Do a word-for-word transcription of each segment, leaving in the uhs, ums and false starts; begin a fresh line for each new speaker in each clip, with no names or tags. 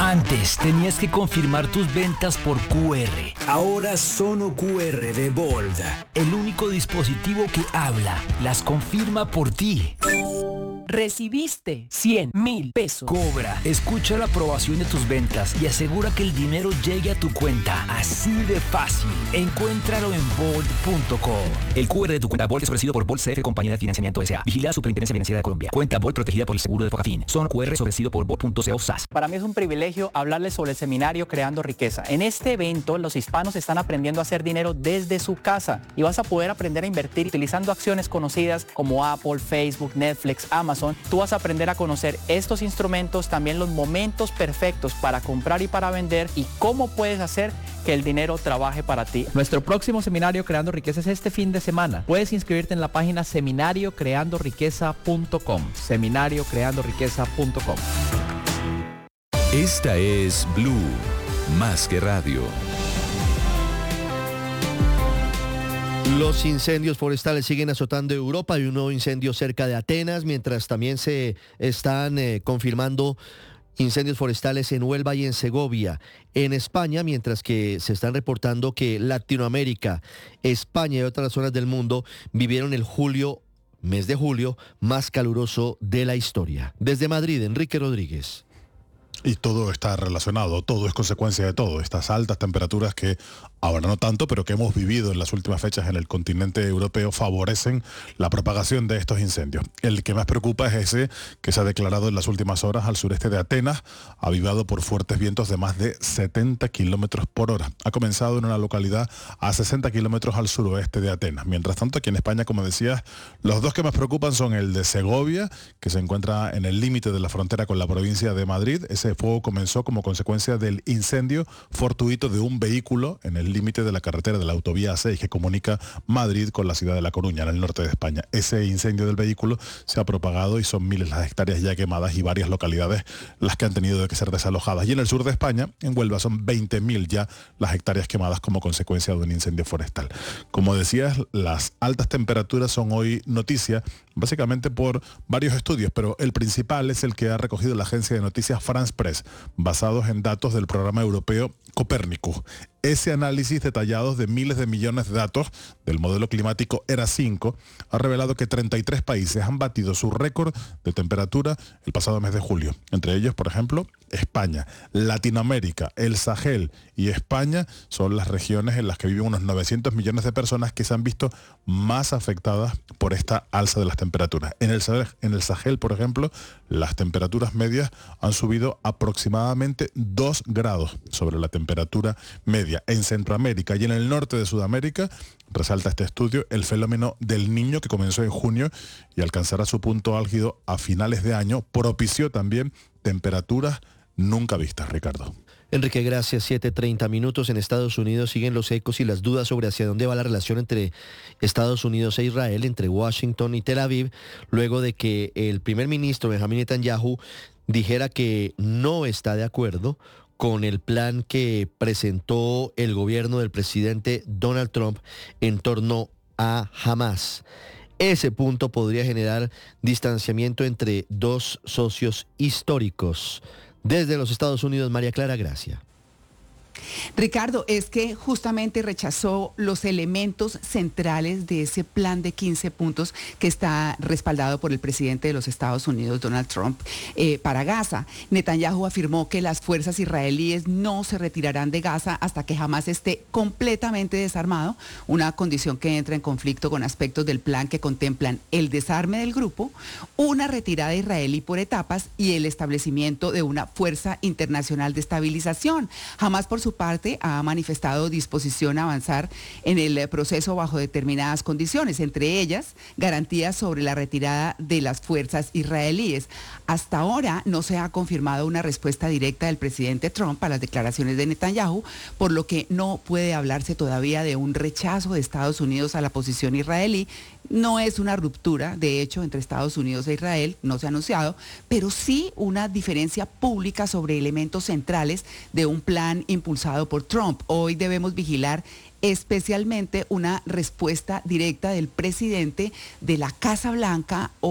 Antes tenías que confirmar tus ventas por Q R. Ahora Sono Q R de Bold, el único dispositivo que habla, las confirma por ti.
Recibiste cien mil pesos.
Cobra, escucha la aprobación de tus ventas y asegura que el dinero llegue a tu cuenta. Así de fácil. Encuéntralo en bold punto com. El Q R de tu cuenta Bold es ofrecido por Bold C F, Compañía de Financiamiento S A. Vigilada Superintendencia Financiera de Colombia. Cuenta Bold protegida por el seguro de Focafin. Son Q R es ofrecido por bold punto co S A S.
Para mí es un privilegio hablarles sobre el seminario Creando Riqueza. En este evento, los hispanos están aprendiendo a hacer dinero desde su casa y vas a poder aprender a invertir utilizando acciones conocidas como Apple, Facebook, Netflix, Amazon. Tú vas a aprender a conocer estos instrumentos, también los momentos perfectos para comprar y para vender y cómo puedes hacer que el dinero trabaje para ti. Nuestro próximo seminario Creando Riqueza es este fin de semana. Puedes inscribirte en la página seminario creando riqueza punto com. seminario creando riqueza punto com.
Esta es Blue, más que radio.
Los incendios forestales siguen azotando Europa y un nuevo incendio cerca de Atenas, mientras también se están eh, confirmando incendios forestales en Huelva y en Segovia. En España, mientras que se están reportando que Latinoamérica, España y otras zonas del mundo vivieron el julio, mes de julio, más caluroso de la historia. Desde Madrid, Enrique Rodríguez.
Y todo está relacionado, todo es consecuencia de todo. Estas altas temperaturas que ahora no tanto, pero que hemos vivido en las últimas fechas en el continente europeo favorecen la propagación de estos incendios. El que más preocupa es ese que se ha declarado en las últimas horas al sureste de Atenas, avivado por fuertes vientos de más de setenta kilómetros por hora. Ha comenzado en una localidad a sesenta kilómetros al suroeste de Atenas. Mientras tanto, aquí en España, como decías, los dos que más preocupan son el de Segovia, que se encuentra en el límite de la frontera con la provincia de Madrid. Ese fuego comenzó como consecuencia del incendio fortuito de un vehículo en el límite de la carretera de la autovía A seis que comunica Madrid con la ciudad de La Coruña, en el norte de España. Ese incendio del vehículo se ha propagado y son miles las hectáreas ya quemadas y varias localidades las que han tenido que ser desalojadas. Y en el sur de España, en Huelva, son veinte mil ya las hectáreas quemadas como consecuencia de un incendio forestal. Como decías, las altas temperaturas son hoy noticia, básicamente por varios estudios, pero el principal es el que ha recogido la agencia de noticias France Press, basados en datos del programa europeo Copernicus. Ese análisis detallado de miles de millones de datos del modelo climático E R A cinco ha revelado que treinta y tres países han batido su récord de temperatura el pasado mes de julio. Entre ellos, por ejemplo, España. Latinoamérica, el Sahel y España son las regiones en las que viven unos novecientos millones de personas que se han visto más afectadas por esta alza de las temperaturas. En el Sahel, en el Sahel, por ejemplo, las temperaturas medias han subido aproximadamente dos grados sobre la temperatura media. En Centroamérica y en el norte de Sudamérica, resalta este estudio, el fenómeno del Niño, que comenzó en junio y alcanzará su punto álgido a finales de año, propició también temperaturas nunca vistas, Ricardo.
Enrique, gracias. siete treinta minutos. En Estados Unidos siguen los ecos y las dudas sobre hacia dónde va la relación entre Estados Unidos e Israel, entre Washington y Tel Aviv, luego de que el primer ministro Benjamín Netanyahu dijera que no está de acuerdo con el plan que presentó el gobierno del presidente Donald Trump en torno a Hamas. Ese punto podría generar distanciamiento entre dos socios históricos. Desde los Estados Unidos, María Clara Gracia.
Ricardo, es que justamente rechazó los elementos centrales de ese plan de quince puntos que está respaldado por el presidente de los Estados Unidos, Donald Trump, eh, para Gaza. Netanyahu afirmó que las fuerzas israelíes no se retirarán de Gaza hasta que Hamas esté completamente desarmado, una condición que entra en conflicto con aspectos del plan que contemplan el desarme del grupo, una retirada israelí por etapas y el establecimiento de una fuerza internacional de estabilización. Hamas, por su parte, ha manifestado disposición a avanzar en el proceso bajo determinadas condiciones, entre ellas garantías sobre la retirada de las fuerzas israelíes. Hasta ahora no se ha confirmado una respuesta directa del presidente Trump a las declaraciones de Netanyahu, por lo que no puede hablarse todavía de un rechazo de Estados Unidos a la posición israelí. No es una ruptura, de hecho, entre Estados Unidos e Israel, no se ha anunciado, pero sí una diferencia pública sobre elementos centrales de un plan impulsado por Trump. Hoy debemos vigilar especialmente una respuesta directa del presidente de la Casa Blanca o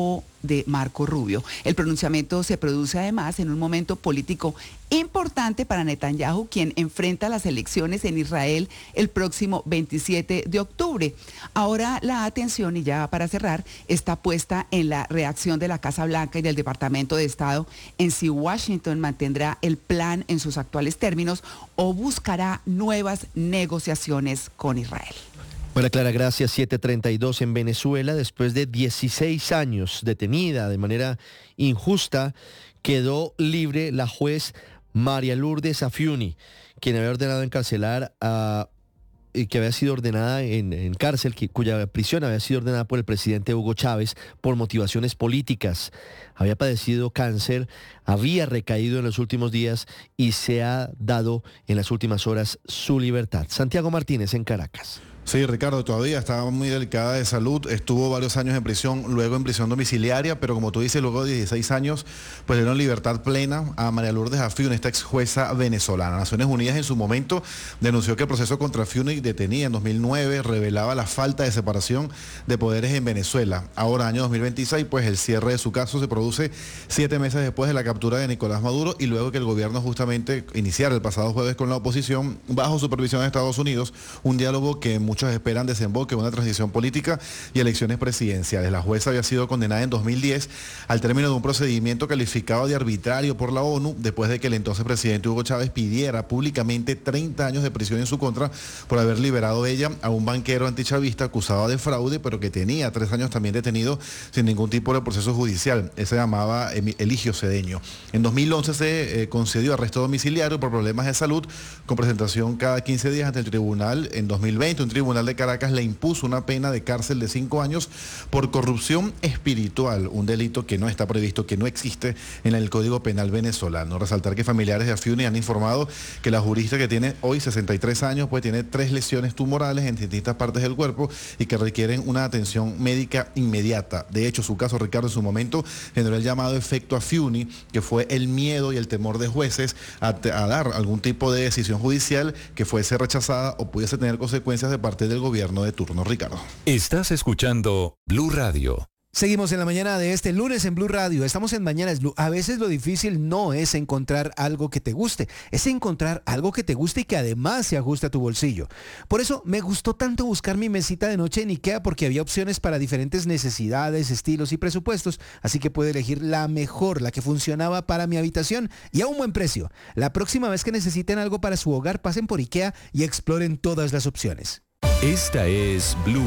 de Marco Rubio. El pronunciamiento se produce además en un momento político importante para Netanyahu, quien enfrenta las elecciones en Israel el próximo veintisiete de octubre. Ahora la atención, y ya para cerrar, está puesta en la reacción de la Casa Blanca y del Departamento de Estado en si Washington mantendrá el plan en sus actuales términos o buscará nuevas negociaciones con Israel.
Bueno, Clara, gracias. siete treinta y dos en Venezuela, después de dieciséis años detenida de manera injusta, quedó libre la juez María Lourdes Afiuni, quien había ordenado encarcelar a que había sido ordenada en, en cárcel, que, cuya prisión había sido ordenada por el presidente Hugo Chávez por motivaciones políticas. Había padecido cáncer, había recaído en los últimos días y se ha dado en las últimas horas su libertad. Santiago Martínez en Caracas.
Sí, Ricardo, todavía estaba muy delicada de salud, estuvo varios años en prisión, luego en prisión domiciliaria, pero como tú dices, luego de dieciséis años, pues dieron libertad plena a María Lourdes Afiuni, esta ex jueza venezolana. Naciones Unidas en su momento denunció que el proceso contra Afiuni, detenida en dos mil nueve, revelaba la falta de separación de poderes en Venezuela. Ahora, año dos mil veintiséis, pues el cierre de su caso se produce siete meses después de la captura de Nicolás Maduro y luego que el gobierno justamente iniciara el pasado jueves con la oposición, bajo supervisión de Estados Unidos, un diálogo que muchos esperan desemboque en una transición política y elecciones presidenciales. La jueza había sido condenada en dos mil diez al término de un procedimiento calificado de arbitrario por la ONU, después de que el entonces presidente Hugo Chávez pidiera públicamente treinta años de prisión en su contra por haber liberado ella a un banquero antichavista acusado de fraude, pero que tenía tres años también detenido sin ningún tipo de proceso judicial. Él se llamaba Eligio Cedeño. En dos mil once se eh, concedió arresto domiciliario por problemas de salud, con presentación cada quince días ante el tribunal. En dos mil veinte, un tribunal de Caracas le impuso una pena de cárcel de cinco años por corrupción espiritual, un delito que no está previsto, que no existe en el Código Penal venezolano. Resaltar que familiares de Afiuni han informado que la jurista, que tiene hoy sesenta y tres años, pues tiene tres lesiones tumorales en distintas partes del cuerpo y que requieren una atención médica inmediata. De hecho, su caso, Ricardo, en su momento generó el llamado efecto Afiuni, que fue el miedo y el temor de jueces a, a dar algún tipo de decisión judicial que fuese rechazada o pudiese tener consecuencias de parte del gobierno de turno. Ricardo.
Estás escuchando Blue Radio.
Seguimos en la mañana de este lunes en Blue Radio. Estamos en Mañanas Blue. A veces lo difícil no es encontrar algo que te guste, es encontrar algo que te guste y que además se ajuste a tu bolsillo. Por eso me gustó tanto buscar mi mesita de noche en IKEA, porque había opciones para diferentes necesidades, estilos y presupuestos, así que pude elegir la mejor, la que funcionaba para mi habitación y a un buen precio. La próxima vez que necesiten algo para su hogar, pasen por IKEA y exploren todas las opciones.
Esta es Blue,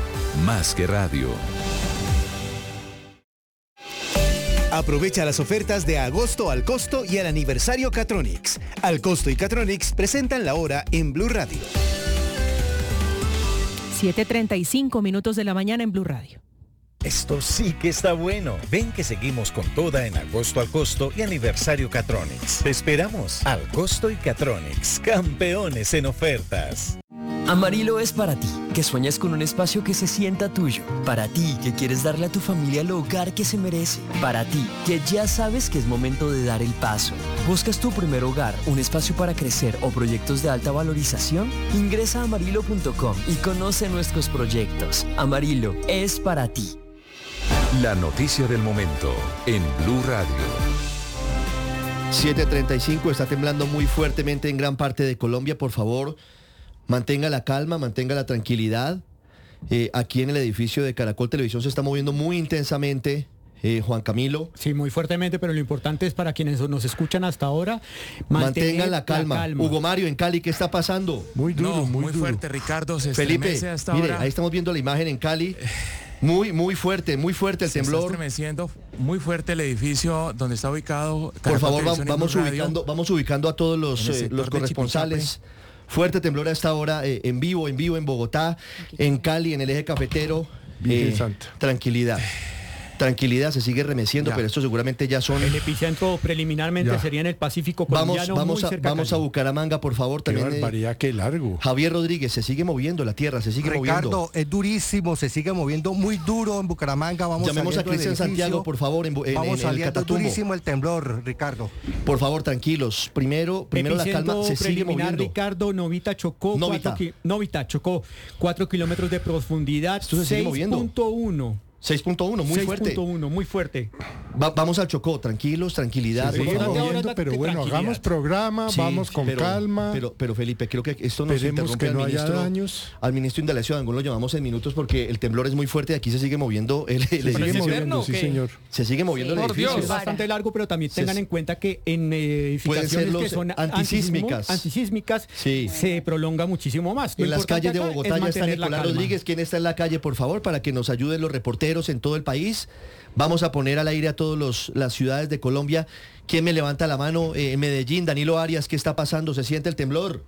más que radio.
Aprovecha las ofertas de agosto al costo y el aniversario Catronics. Al costo y Catronics presentan la hora en Blue Radio.
siete treinta y cinco minutos de la mañana en Blue Radio.
Esto sí que está bueno. Ven que seguimos con toda en agosto al costo y aniversario Catronics. Te esperamos. Al costo y Catronics, campeones en ofertas.
Amarillo es para ti, que sueñas con un espacio que se sienta tuyo. Para ti, que quieres darle a tu familia el hogar que se merece. Para ti, que ya sabes que es momento de dar el paso. ¿Buscas tu primer hogar, un espacio para crecer o proyectos de alta valorización? Ingresa a amarillo punto com y conoce nuestros proyectos. Amarillo es para ti.
La noticia del momento en Blue Radio.
siete treinta y cinco, está temblando muy fuertemente en gran parte de Colombia. Por favor, mantenga la calma, mantenga la tranquilidad. Eh, aquí en el edificio de Caracol Televisión se está moviendo muy intensamente. Eh, Juan Camilo.
Sí, muy fuertemente, pero lo importante es para quienes nos escuchan hasta ahora,
mantengan la calma. la calma. Hugo Mario, en Cali, ¿qué está pasando?
Muy duro, no, muy,
muy
duro.
fuerte, Ricardo. Se
Felipe,
hasta
mire,
ahora.
Ahí estamos viendo la imagen en Cali. Muy, muy fuerte, muy fuerte el
se
temblor.
Está estremeciendo muy fuerte el edificio donde está ubicado.
Caracol Por favor, vamos, vamos ubicando, vamos ubicando a todos los, eh, los corresponsales. Fuerte temblor a esta hora, eh, en vivo, en vivo en Bogotá, en Cali, en el eje cafetero. Eh, tranquilidad. Tranquilidad, se sigue remeciendo, ya. Pero esto seguramente ya son...
El epicentro preliminarmente ya. Sería en el Pacífico colombiano.
Vamos, vamos,
muy
a, vamos a Bucaramanga, por favor.
Qué
también.
barbaridad, qué largo.
Javier Rodríguez, se sigue moviendo la tierra, se sigue
Ricardo,
moviendo.
Ricardo, es durísimo, se sigue moviendo muy duro en Bucaramanga. Vamos
Llamemos a Cristian Santiago, por favor, en, en,
vamos
en el Catatumbo.
Durísimo el temblor, Ricardo.
Por favor, tranquilos. Primero, primero la calma, se sigue moviendo.
Ricardo, Novita chocó.
Novita.
Cuatro, Novita chocó cuatro kilómetros de profundidad.
Esto se sigue moviendo.
seis punto uno.
seis punto uno, muy fuerte.
seis punto uno, muy fuerte.
Va, vamos al Chocó, tranquilos, tranquilidad.
Se sigue moviendo, pero bueno, hagamos programa,
Sí,
vamos con
pero,
calma.
Pero, pero Felipe, creo que esto nos
Esperemos
interrumpe
que
al
no haya
ministro,
daños.
al ministro Indalecio Dangond lo llamamos en minutos porque el temblor es muy fuerte y aquí se sigue moviendo el, el
Se sigue
edificio.
moviendo, sí, señor.
Se sigue moviendo
Sí,
el
por
edificio.
Dios. Es bastante largo, pero también
Se-
tengan en cuenta que en eh,
Pueden ser
edificaciones
los
que son
antisísmicas.
antisísmicas
Sí.
se prolonga muchísimo más. Lo
En las
importante
calles de
acá
Bogotá
es
ya está
mantener la
Nicolás
calma.
Rodríguez. ¿Quién está en la calle, por favor, para que nos ayuden los reporteros en todo el país? Vamos a poner al aire a todas las ciudades de Colombia. ¿Quién me levanta la mano? Eh, en Medellín, Danilo Arias, ¿qué está pasando? ¿Se siente el temblor?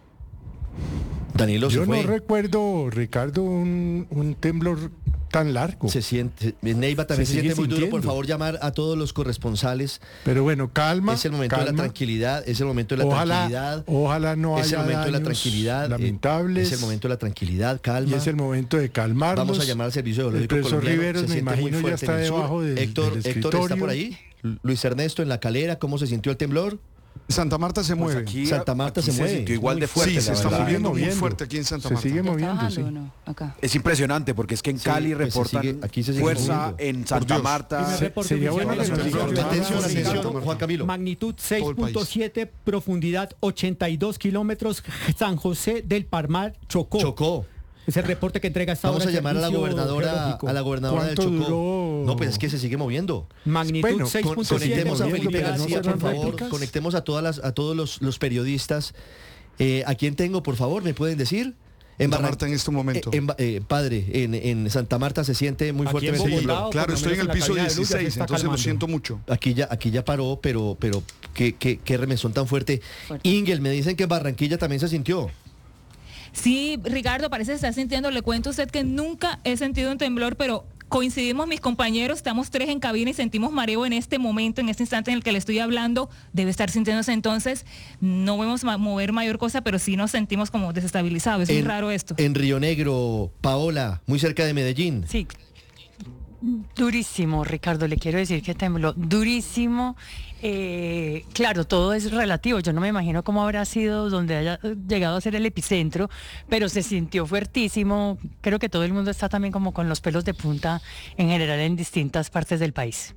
Danilo
Yo
se fue.
no recuerdo, Ricardo, un, un temblor tan largo.
Se siente, en Neiva también se,
Se sigue
siente muy duro. Por
sintiendo.
favor, llamar a todos los corresponsales.
Pero bueno, calma.
Es el momento de la
calma.
tranquilidad, es el momento de la
Ojalá-
tranquilidad.
ojalá no
Es el
haya
momento de la
daños
tranquilidad. eh,
lamentables.
Es el momento de la tranquilidad, calma.
Y es el momento de calmarnos.
Vamos a llamar al servicio
El
geológico
profesor
colombiano.
Riveros,
Se
me
siente muy
imagino, ya
fuerte
está
en el sur.
debajo del,
Héctor,
del
Héctor está
escritorio.
por ahí. Luis Ernesto en la calera, ¿cómo se sintió el temblor?
Santa Marta se mueve.
aquí- Santa Marta
aquí
se mueve.
sintió igual de
Muy
fuerte.
fuerte,
Sí, se
la
está
verdad.
moviendo muy
moviendo.
fuerte aquí en Santa
Se
Marta.
sigue
¿Está
moviendo,
bajando
sí.
o no? Acá.
Es impresionante porque es que en
Sí,
Cali
pues se
reportan
sigue- aquí se sigue
fuerza,
moviendo.
en
Por
Santa
Dios.
Marta.
Primer reporte
sería
oficial
bueno
de
que
la
nos
Nación.
digan.
Atención,
Ricardo,
atención, Juan Camilo.
Magnitud seis
Todo el país.
punto siete, profundidad ochenta y dos kilómetros, San José del Palmar, Chocó.
Chocó.
Es el reporte que entrega esta
Vamos
hora
a
el
llamar a la
Servicio
gobernadora,
Geológico.
a la gobernadora del
¿Cuánto
Chocó.
duró?
No, pues es que se sigue moviendo.
Magnitud
Bueno,
seis
Con-
punto siete,
conectemos a Felipe
profundidad
García, por
serán
favor.
réplicas.
Conectemos a todas las, a todos los, los periodistas. Eh, ¿A quién tengo, por favor? ¿Me pueden decir?
Santa
Barran-
Marta en este momento.
Eh, en Ba- eh, padre, en, en Santa Marta se siente muy
Aquí
fuerte
en
el
Bogotá,
temblor.
o por
Claro,
lo
estoy en
menos
el
la
piso
cabina de luz ya se
dieciséis,
está
entonces lo
calmando.
siento mucho.
Aquí ya, aquí ya paró, pero, pero qué, qué, qué remesón tan fuerte. Ingel, me dicen que en Barranquilla también se sintió.
Sí, Ricardo, parece que se está sintiendo. Le cuento a usted que nunca he sentido un temblor, pero coincidimos mis compañeros, estamos tres en cabina y sentimos mareo en este momento, en este instante en el que le estoy hablando. Debe estar sintiéndose entonces. No vemos ma- mover mayor cosa, pero sí nos sentimos como desestabilizados. Es muy
En-
raro esto.
En Río Negro, Paola, muy cerca de Medellín.
Sí, durísimo, Ricardo, le quiero decir que tembló durísimo. Eh, claro, todo es relativo, yo no me imagino cómo habrá sido donde haya llegado a ser el epicentro, pero se sintió fuertísimo. Creo que todo el mundo está también como con los pelos de punta en general en distintas partes del país.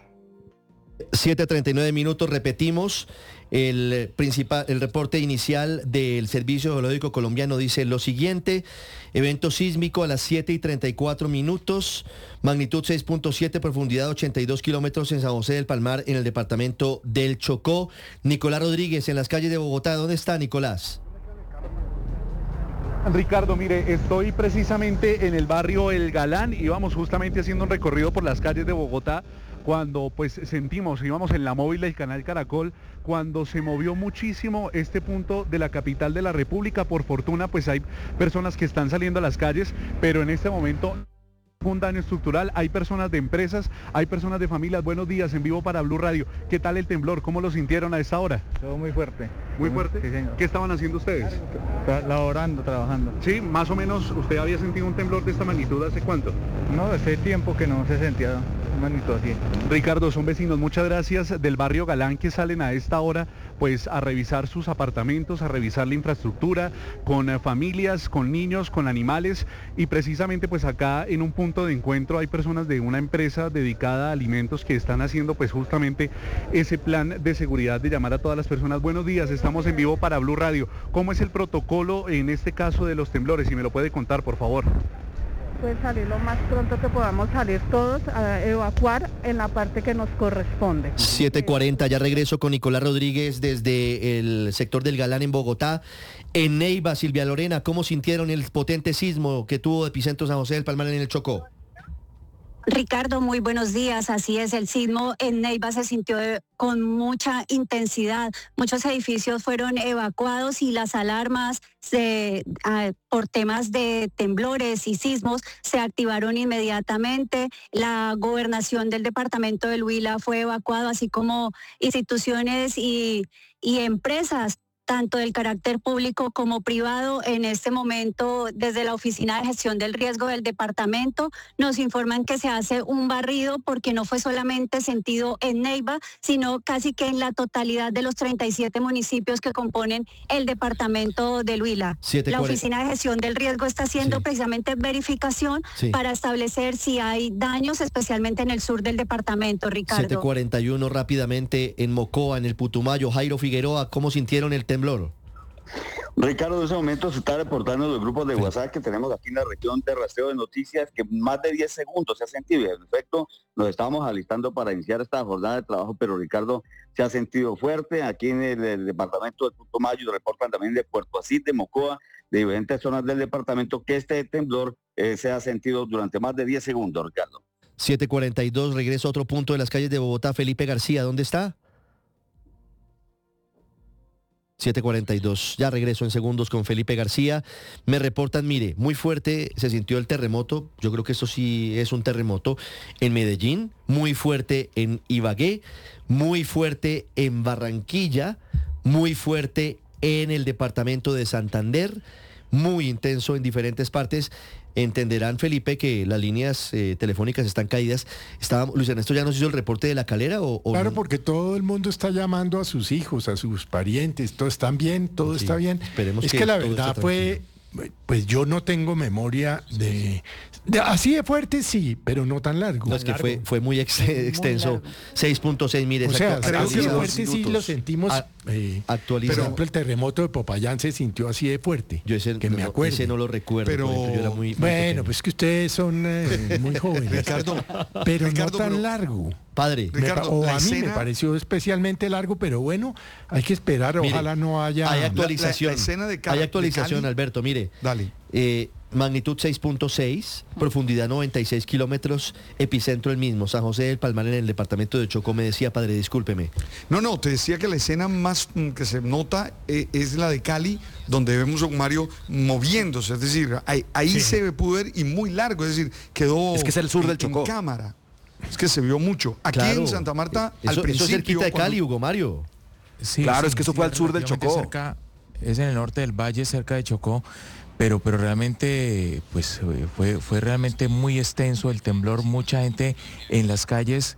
siete treinta y nueve minutos, repetimos, el principal, el reporte inicial del Servicio Geológico Colombiano dice lo siguiente: evento sísmico a las siete y treinta y cuatro minutos, magnitud seis punto siete, profundidad ochenta y dos kilómetros en San José del Palmar, en el departamento del Chocó. Nicolás Rodríguez, en las calles de Bogotá, ¿dónde está Nicolás?
Ricardo, mire, estoy precisamente en el barrio El Galán y vamos justamente haciendo un recorrido por las calles de Bogotá cuando pues sentimos, íbamos en la móvil del canal Caracol, cuando se movió muchísimo este punto de la capital de la República. Por fortuna pues hay personas que están saliendo a las calles, pero en este momento un daño estructural, hay personas de empresas, hay personas de familias. Buenos días, en vivo para Blue Radio. ¿Qué tal el temblor? ¿Cómo lo sintieron a esta hora?
Todo muy fuerte.
¿Muy fuerte?
Sí, señor.
¿Qué estaban haciendo ustedes?
Tra- Laborando, trabajando.
Sí, más o menos, ¿usted había sentido un temblor de esta magnitud hace cuánto?
No, hace tiempo que no se sentía una magnitud así.
Ricardo, son vecinos, muchas gracias, del barrio Galán, que salen a esta hora pues a revisar sus apartamentos, a revisar la infraestructura, con eh, familias, con niños, con animales, y precisamente pues acá en un punto de encuentro hay personas de una empresa dedicada a alimentos que están haciendo pues justamente ese plan de seguridad de llamar a todas las personas. Buenos días, estamos en vivo para Blue Radio. ¿Cómo es el protocolo en este caso de los temblores? Si me lo puede contar, por favor.
Pues salir lo más pronto que podamos salir todos a evacuar en la parte que nos corresponde.
siete cuarenta, ya regreso con Nicolás Rodríguez desde el sector del Galán en Bogotá. En Neiva, Silvia Lorena, ¿cómo sintieron el potente sismo que tuvo epicentro San José del Palmar en el Chocó?
Ricardo, muy buenos días. Así es, el sismo en Neiva se sintió de- con mucha intensidad. Muchos edificios fueron evacuados y las alarmas se, ah, por temas de temblores y sismos se activaron inmediatamente. La gobernación del departamento del Huila fue evacuado, así como instituciones y, y empresas. tanto del carácter público como privado. En este momento, desde la Oficina de Gestión del Riesgo del departamento, nos informan que se hace un barrido porque no fue solamente sentido en Neiva, sino casi que en la totalidad de los treinta y siete municipios que componen el departamento del Huila. La Oficina de Gestión del Riesgo está haciendo sí. precisamente verificación sí. para establecer si hay daños, especialmente en el sur del departamento, Ricardo.
siete cuarenta y uno rápidamente en Mocoa, en el Putumayo. Jairo Figueroa, ¿cómo sintieron el temblor?
Ricardo, en ese momento se está reportando los grupos de sí. WhatsApp que tenemos aquí en la región de rastreo de noticias que más de diez segundos se ha sentido. En efecto, nos estábamos alistando para iniciar esta jornada de trabajo, pero Ricardo, se ha sentido fuerte. Aquí en el, el departamento de Putumayo reportan también de Puerto Asís, de Mocoa, de diferentes zonas del departamento, que este temblor eh, se ha sentido durante más de diez segundos, Ricardo.
siete cuarenta y dos, regreso a otro punto de las calles de Bogotá. Felipe García, ¿dónde está? siete cuarenta y dos, ya regreso en segundos con Felipe García. Me reportan, mire, muy fuerte se sintió el terremoto, yo creo que esto sí es un terremoto, en Medellín, muy fuerte en Ibagué, muy fuerte en Barranquilla, muy fuerte en el departamento de Santander, muy intenso en diferentes partes. Entenderán, Felipe, que las líneas eh, telefónicas están caídas. Estaba, Luis Ernesto ya nos hizo el reporte de La Calera. ¿O, o
claro,
no?
Porque todo el mundo está llamando a sus hijos, a sus parientes, todo está bien, todo sí, está bien.
Esperemos
es
que,
que la verdad fue, pues yo no tengo memoria de, de... Así de fuerte, sí, pero no tan largo.
No, es que
largo.
Fue, fue muy ex, extenso. seis punto seis, mire.
O sea,
creo
que lo fuerte sí lo sentimos. A, eh,
actualizado.
Por ejemplo, el terremoto de Popayán se sintió así de fuerte.
Yo ese,
que
no,
me acuerdo.
Ese no lo recuerdo.
Pero,
ejemplo, yo era muy, muy
bueno,
pequeño.
pues que ustedes son eh, muy jóvenes.
Ricardo,
pero
Ricardo,
no tan
pero,
largo.
Padre.
Ricardo, o a mí escena... me pareció especialmente largo, pero bueno, hay que esperar, mire, ojalá no haya...
Hay actualización,
la, la escena de Cali,
hay actualización,
de
Alberto, mire.
Dale.
Eh, magnitud seis punto seis, profundidad noventa y seis kilómetros, epicentro el mismo, San José del Palmar en el departamento de Chocó. Me decía, padre, discúlpeme.
No, no, te decía que la escena más mm, que se nota eh, es la de Cali, donde vemos a un Mario moviéndose, es decir, ahí, ahí sí. se pudo ver y muy largo, es decir, quedó
es que es el sur
en,
del Chocó.
En cámara. Es que se vio mucho. Aquí claro. en Santa Marta,
eso,
al principio...
Eso es cerquita de Cali,
cuando...
Hugo Mario.
Sí,
claro,
sí,
es que eso
sí,
fue al sur del Chocó.
Cerca, es en el norte del valle, cerca de Chocó. Pero, pero realmente, pues fue, fue realmente muy extenso el temblor, mucha gente en las calles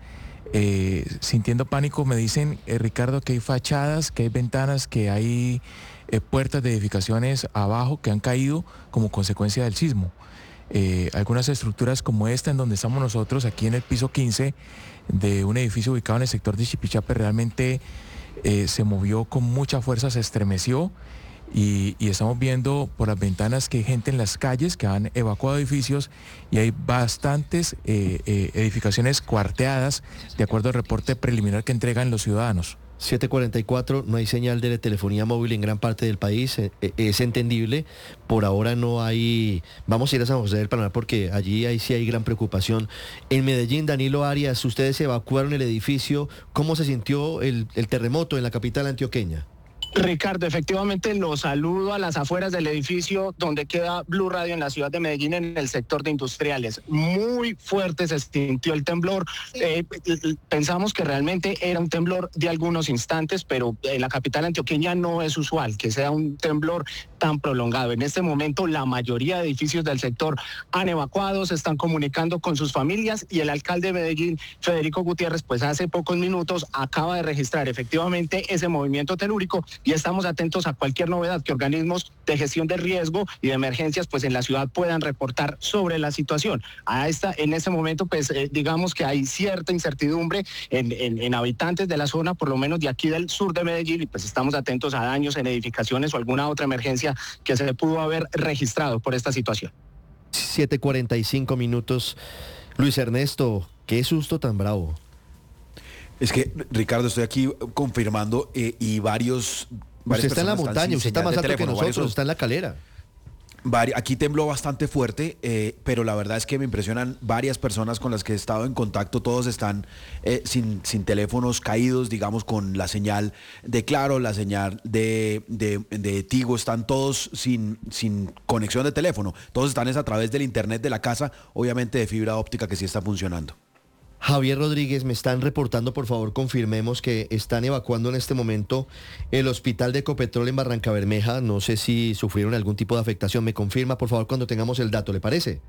eh, sintiendo pánico. Me dicen, eh, Ricardo, que hay fachadas, que hay ventanas, que hay eh, puertas de edificaciones abajo que han caído como consecuencia del sismo. Eh, algunas estructuras como esta en donde estamos nosotros, aquí en el piso quince de un edificio ubicado en el sector de Chipichape, realmente eh, se movió con mucha fuerza, se estremeció. Y, y estamos viendo por las ventanas que hay gente en las calles que han evacuado edificios y hay bastantes eh, eh, edificaciones cuarteadas, de acuerdo al reporte preliminar que entregan los ciudadanos.
siete cuarenta y cuatro, no hay señal de telefonía móvil en gran parte del país, eh, es entendible. Por ahora no hay, vamos a ir a San José del Palmar porque allí ahí sí hay gran preocupación. En Medellín, Danilo Arias, ustedes evacuaron el edificio, ¿cómo se sintió el, el terremoto en la capital antioqueña?
Ricardo, efectivamente los saludo a las afueras del edificio donde queda Blue Radio en la ciudad de Medellín, en el sector de industriales. Muy fuerte se sintió el temblor. Eh, pensamos que realmente era un temblor de algunos instantes, pero en la capital antioqueña no es usual que sea un temblor tan prolongado. En este momento la mayoría de edificios del sector han evacuado, se están comunicando con sus familias y el alcalde de Medellín, Federico Gutiérrez, pues hace pocos minutos acaba de registrar efectivamente ese movimiento telúrico y estamos atentos a cualquier novedad que organismos de gestión de riesgo y de emergencias pues en la ciudad puedan reportar sobre la situación. A esta, en este momento pues eh, digamos que hay cierta incertidumbre en, en, en habitantes de la zona, por lo menos de aquí del sur de Medellín, y pues estamos atentos a daños en edificaciones o alguna otra emergencia que se pudo haber registrado por esta situación.
siete cuarenta y cinco minutos. Luis Ernesto, qué susto tan bravo.
Es que, Ricardo, estoy aquí confirmando eh, y varios...
Usted está en la montaña, usted está más alto que nosotros,
varios,
está en la calera.
Vari, aquí tembló bastante fuerte, eh, pero la verdad es que me impresionan varias personas con las que he estado en contacto. Todos están eh, sin, sin teléfonos caídos, digamos, con la señal de Claro, la señal de, de, de Tigo. Están todos sin, sin conexión de teléfono. Todos están es a través del internet de la casa, obviamente de fibra óptica que sí está funcionando.
Javier Rodríguez, me están reportando, por favor, confirmemos que están evacuando en este momento el hospital de Ecopetrol en Barrancabermeja. No sé si sufrieron algún tipo de afectación. Me confirma, por favor, cuando tengamos el dato, ¿le parece?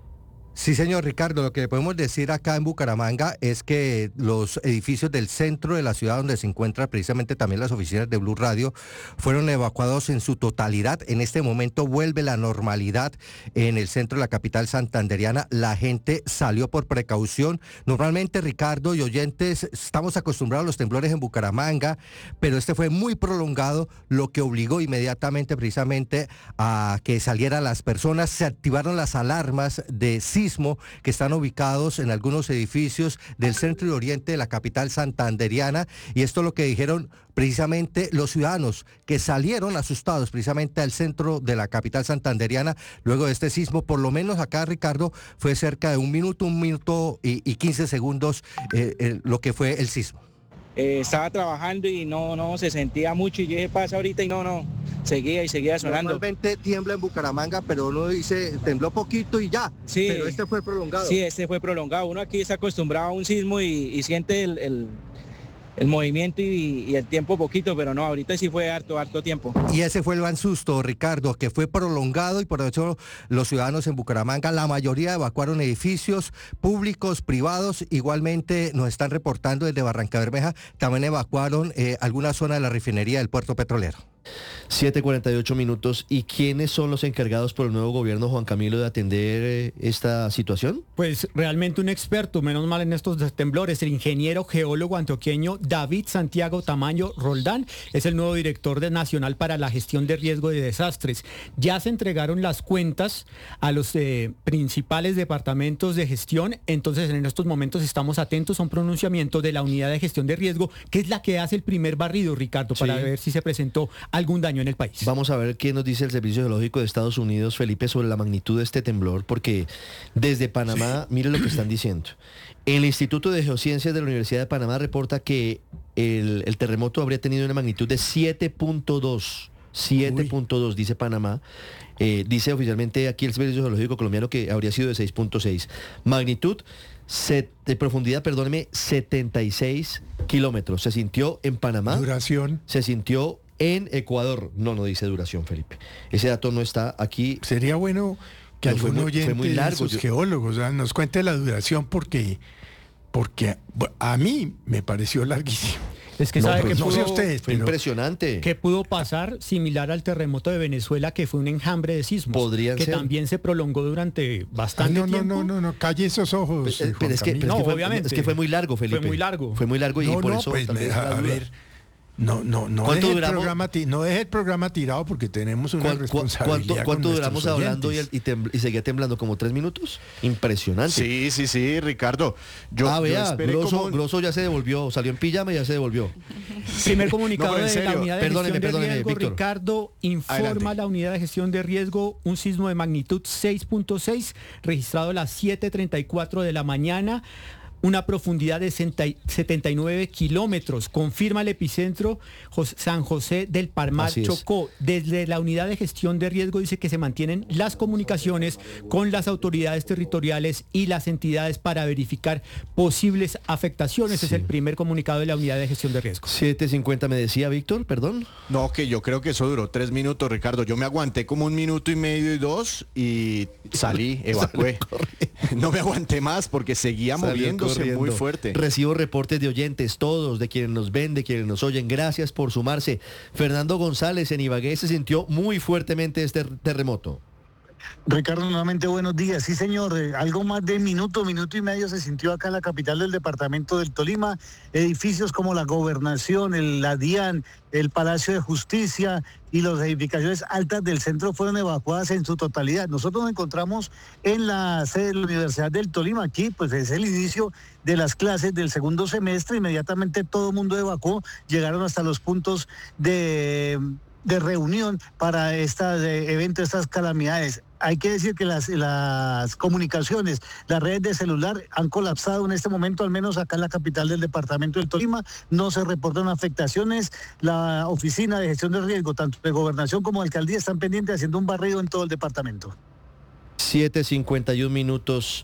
Sí, señor Ricardo, lo que le podemos decir acá en Bucaramanga es que los edificios del centro de la ciudad, donde se encuentran precisamente también las oficinas de Blue Radio, fueron evacuados en su totalidad. En este momento vuelve la normalidad en el centro de la capital santandereana. La gente salió por precaución. Normalmente, Ricardo y oyentes, estamos acostumbrados a los temblores en Bucaramanga, pero este fue muy prolongado, lo que obligó inmediatamente precisamente a que salieran las personas. Se activaron las alarmas de sismo que están ubicados en algunos edificios del centro y oriente de la capital santandereana, y esto es lo que dijeron precisamente los ciudadanos que salieron asustados precisamente al centro de la capital santandereana luego de este sismo. Por lo menos acá, Ricardo, fue cerca de un minuto, un minuto y, y quince segundos eh, eh, lo que fue el sismo.
Eh, estaba trabajando y no, no se sentía mucho, y yo dije, pasa ahorita, y no, no, seguía y seguía sonando.
Normalmente tiembla en Bucaramanga, pero uno dice, tembló poquito y ya,
sí,
pero este fue prolongado.
Sí, este fue prolongado. Uno aquí está acostumbrado a un sismo y, y siente el, el, el movimiento y, y el tiempo poquito, pero no, ahorita sí fue harto, harto tiempo.
Y ese fue el gran susto, Ricardo, que fue prolongado, y por eso los ciudadanos en Bucaramanga, la mayoría evacuaron edificios públicos, privados. Igualmente nos están reportando desde Barrancabermeja, también evacuaron eh, alguna zona de la refinería del puerto petrolero.
siete cuarenta y ocho minutos. ¿Y quiénes son los encargados por el nuevo gobierno, Juan Camilo, de atender eh, esta situación?
Pues realmente un experto, menos mal en estos temblores, el ingeniero geólogo antioqueño David Santiago Tamayo Roldán, es el nuevo director de Nacional para la Gestión de Riesgo de Desastres. Ya se entregaron las cuentas a los eh, principales departamentos de gestión, entonces en estos momentos estamos atentos a un pronunciamiento de la Unidad de Gestión de Riesgo, que es la que hace el primer barrido, Ricardo, para
Sí.
ver si se presentó algún daño en el país.
Vamos a ver qué nos dice el Servicio Geológico de Estados Unidos, Felipe, sobre la magnitud de este temblor, porque desde Panamá, sí. Mire lo que están diciendo. El Instituto de Geociencias de la Universidad de Panamá reporta que el, el terremoto habría tenido una magnitud de siete punto dos. siete punto dos, dice Panamá. Eh, dice oficialmente aquí el Servicio Geológico colombiano que habría sido de seis punto seis. Magnitud set, de profundidad, perdóneme, setenta y seis kilómetros. Se sintió en Panamá.
Duración.
Se sintió en Ecuador. No, no dice duración, Felipe. Ese dato no está aquí.
Sería bueno que
no,
algún
fue muy,
oyente
fue muy largo,
de esos
yo...
geólogos, ¿verdad?, nos cuente la duración, porque, porque a mí me pareció larguísimo.
Es que
no,
sabe
pues,
que
no
pudo,
sé ustedes,
fue
pero...
impresionante.
¿Qué pudo pasar similar al terremoto de Venezuela, que fue un enjambre de sismos?
Podrían
que
ser.
también se prolongó durante bastante
Ay, no,
tiempo.
No, no, no, no, calle esos ojos.
Pero,
eh,
pero es, que, pero
no,
es, que fue,
obviamente.
es que fue muy largo, Felipe.
Fue muy largo.
Fue muy largo y
no,
por
no,
eso
pues,
tal vez
a,
la
a
duda.
ver... No, no, no
¿Cuánto
deje,
duramos?
el programa, no deje el programa tirado, porque tenemos una
¿Cuánto,
responsabilidad.
¿Cuánto, cuánto
con
duramos
nuestros
hablando y, el, y, tembl- y seguía temblando? ¿Como tres minutos? Impresionante.
Sí, sí, sí, Ricardo. Yo,
ah, vea,
yo esperé
Grosso,
como...
Grosso ya se devolvió, salió en pijama y ya se devolvió.
Primer comunicado
No, pero en
de la
serio.
Unidad de
Perdóneme,
Gestión de
perdóneme,
Riesgo,
Víctor.
Ricardo, informa
Adelante.
la Unidad de Gestión de Riesgo un sismo de magnitud seis punto seis, registrado a las siete treinta y cuatro de la mañana, una profundidad de setenta y nueve kilómetros. Confirma el epicentro Jos- San José del Palmar,
Así es.
Chocó. Desde la Unidad de Gestión de Riesgo dice que se mantienen las comunicaciones con las autoridades territoriales y las entidades para verificar posibles afectaciones.
Sí.
Es el primer comunicado de la Unidad de Gestión de Riesgo.
siete cincuenta me decía Víctor, perdón.
No, que yo creo que eso duró tres minutos, Ricardo. Yo me aguanté como un minuto y medio y dos y salí, evacué. No me aguanté más porque seguía
Salió
moviéndose
corriendo.
muy fuerte.
Recibo reportes de oyentes, todos, de quienes nos ven, de quienes nos oyen. Gracias por sumarse. Fernando González en Ibagué se sintió muy fuertemente este terremoto.
Ricardo, nuevamente buenos días. Sí, señor, eh, algo más de minuto, minuto y medio se sintió acá en la capital del departamento del Tolima. Edificios como la Gobernación, el, la DIAN, el Palacio de Justicia y las edificaciones altas del centro fueron evacuadas en su totalidad. Nosotros nos encontramos en la sede de la Universidad del Tolima. Aquí pues es el inicio de las clases del segundo semestre. Inmediatamente todo el mundo evacuó, llegaron hasta los puntos de... de reunión para este evento, estas calamidades. Hay que decir que las, las comunicaciones, las redes de celular han colapsado en este momento, al menos acá en la capital del departamento del Tolima. No se reportan afectaciones. La oficina de gestión de riesgo, tanto de gobernación como de alcaldía, están pendientes haciendo un barrido en todo el departamento.
siete cincuenta y uno minutos.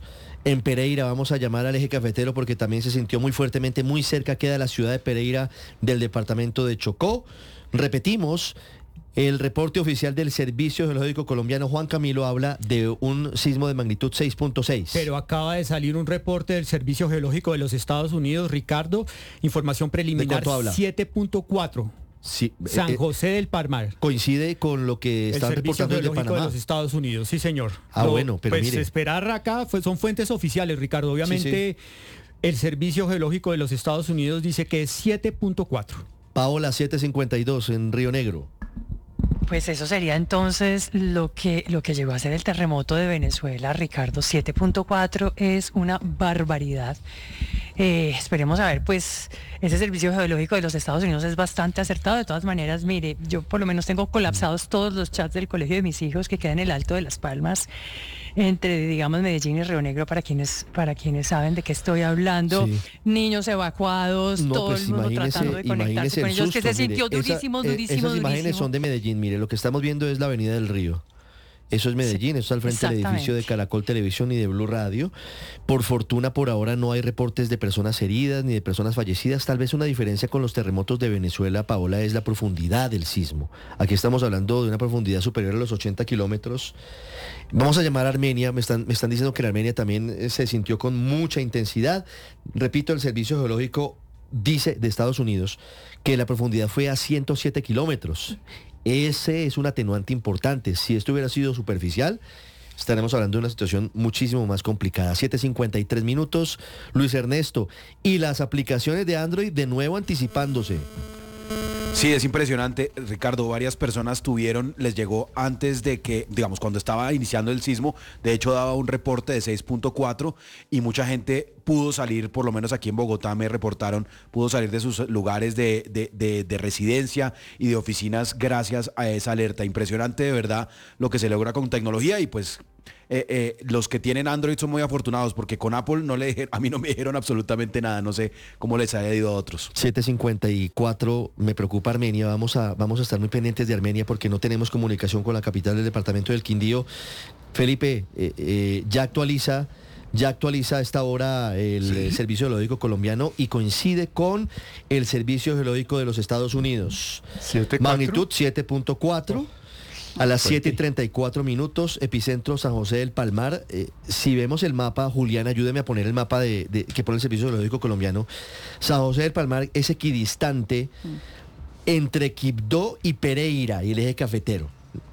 En Pereira vamos a llamar al eje cafetero porque también se sintió muy fuertemente, muy cerca queda la ciudad de Pereira del departamento de Chocó. Repetimos, el reporte oficial del Servicio Geológico Colombiano, Juan Camilo, habla de un sismo de magnitud seis punto seis.
Pero acaba de salir un reporte del Servicio Geológico de los Estados Unidos, Ricardo, información preliminar, siete punto cuatro.
Sí,
San
eh,
José del Palmar.
Coincide con lo que
El
están
Servicio
reportando desde
Geológico
Panamá.
de los Estados Unidos, sí señor.
Ah,
Lo-
bueno, pero
pues
mire.
esperar acá fue- son fuentes oficiales, Ricardo. Obviamente el Servicio Geológico de los Estados Unidos dice que es siete punto cuatro.
Paola, siete cincuenta y dos en Río Negro.
Pues eso sería entonces lo que, lo que llegó a ser el terremoto de Venezuela, Ricardo. siete punto cuatro es una barbaridad. Eh, esperemos a ver, pues ese Servicio Geológico de los Estados Unidos es bastante acertado. De todas maneras, mire, yo por lo menos tengo colapsados todos los chats del colegio de mis hijos que quedan en el Alto de las Palmas, entre, digamos, Medellín y Río Negro, para quienes, para quienes saben de qué estoy hablando.
Sí.
Niños evacuados,
No,
todo
pues
el mundo
imagínese,
tratando de conectarse
imagínese
con
el
ellos, que
susto,
se sintió
mire, esa-
durísimo,
eh,
durísimo,
Esas imágenes
durísimo.
son de Medellín, mire, lo que estamos viendo es la avenida del Río. Eso es Medellín, eso está al frente del edificio de Caracol Televisión y de Blue Radio. Por fortuna, por ahora no hay reportes de personas heridas ni de personas fallecidas. Tal vez una diferencia con los terremotos de Venezuela, Paola, es la profundidad del sismo. Aquí estamos hablando de una profundidad superior a los ochenta kilómetros. Vamos a llamar a Armenia, me están, me están diciendo que en Armenia también eh, se sintió con mucha intensidad. Repito, el Servicio Geológico dice de Estados Unidos que la profundidad fue a ciento siete kilómetros. Ese es un atenuante importante. Si esto hubiera sido superficial, estaremos hablando de una situación muchísimo más complicada. siete cincuenta y tres minutos, Luis Ernesto. Y las aplicaciones de Android de nuevo anticipándose.
Sí, es impresionante, Ricardo. Varias personas tuvieron, les llegó antes de que, digamos, cuando estaba iniciando el sismo, de hecho daba un reporte de seis punto cuatro y mucha gente pudo salir, por lo menos aquí en Bogotá me reportaron, pudo salir de sus lugares de, de, de, de residencia y de oficinas gracias a esa alerta. Impresionante, de verdad, lo que se logra con tecnología y pues... Eh, eh, los que tienen Android son muy afortunados porque con Apple no le dijeron, a mí no me dijeron absolutamente nada, no sé cómo les haya ido a otros.
siete cincuenta y cuatro, me preocupa Armenia, vamos a, vamos a estar muy pendientes de Armenia porque no tenemos comunicación con la capital del departamento del Quindío. Felipe, eh, eh, ya actualiza... Ya actualiza a esta hora el
Sí.
eh, Servicio Geológico Colombiano y coincide con el Servicio Geológico de los Estados Unidos.
siete,
Magnitud siete punto cuatro. A las
Fuerte.
siete y treinta y cuatro minutos, epicentro San José del Palmar. Eh, si vemos el mapa, Julián, ayúdeme a poner el mapa de, de- que pone el Servicio Geológico Colombiano. San José del Palmar es equidistante entre Quibdó y Pereira y el eje cafetero.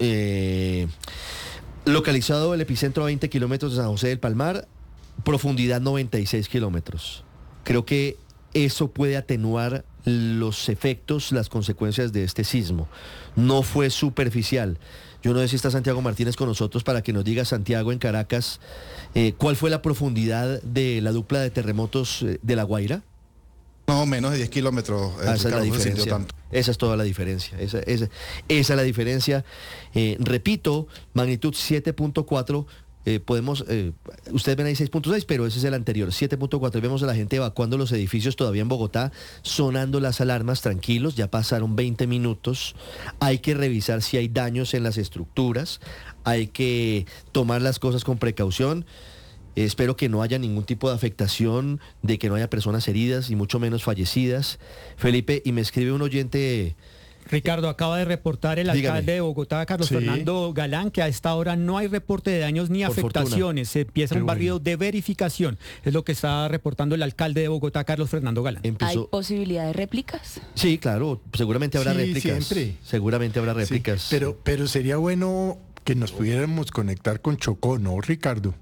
Eh, localizado el epicentro a veinte kilómetros de San José del Palmar, profundidad noventa y seis kilómetros. Creo que eso puede atenuar los efectos, las consecuencias de este sismo. No fue superficial. Yo no sé si está Santiago Martínez con nosotros para que nos diga, Santiago, en Caracas, eh, ¿cuál fue la profundidad de la dupla de terremotos eh, de La Guaira?
No, menos de diez kilómetros.
Ah, esa es la
Ricardo, no se sintió
diferencia.
tanto.
Esa es toda la diferencia. Esa, esa- esa es la diferencia. Eh, repito, magnitud siete punto cuatro. Eh, podemos, eh, ustedes ven ahí seis punto seis, pero ese es el anterior, siete punto cuatro. Y vemos a la gente evacuando los edificios todavía en Bogotá, sonando las alarmas, tranquilos, ya pasaron veinte minutos. Hay que revisar si hay daños en las estructuras, hay que tomar las cosas con precaución. Eh, espero que no haya ningún tipo de afectación, de que no haya personas heridas y mucho menos fallecidas. Felipe, y me escribe un oyente...
Ricardo, acaba de reportar el
Dígame.
alcalde de Bogotá, Carlos
Sí.
Fernando Galán, que a esta hora no hay reporte de daños ni
Por
afectaciones. Se empieza
Qué
un barrido
bueno.
de verificación. Es lo que está reportando el alcalde de Bogotá, Carlos Fernando Galán.
¿Hay
Empezó...
posibilidad de réplicas?
Sí, claro, seguramente habrá
Sí,
réplicas.
siempre.
Seguramente habrá
Sí,
réplicas.
pero, pero sería bueno que nos pudiéramos conectar con Chocó, ¿no, Ricardo?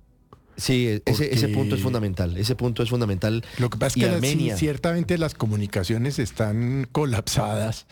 Sí, ese,
Porque-
ese punto es fundamental. Ese punto es fundamental.
Lo que pasa
Y
es que
Armenia.
sí, ciertamente las comunicaciones están colapsadas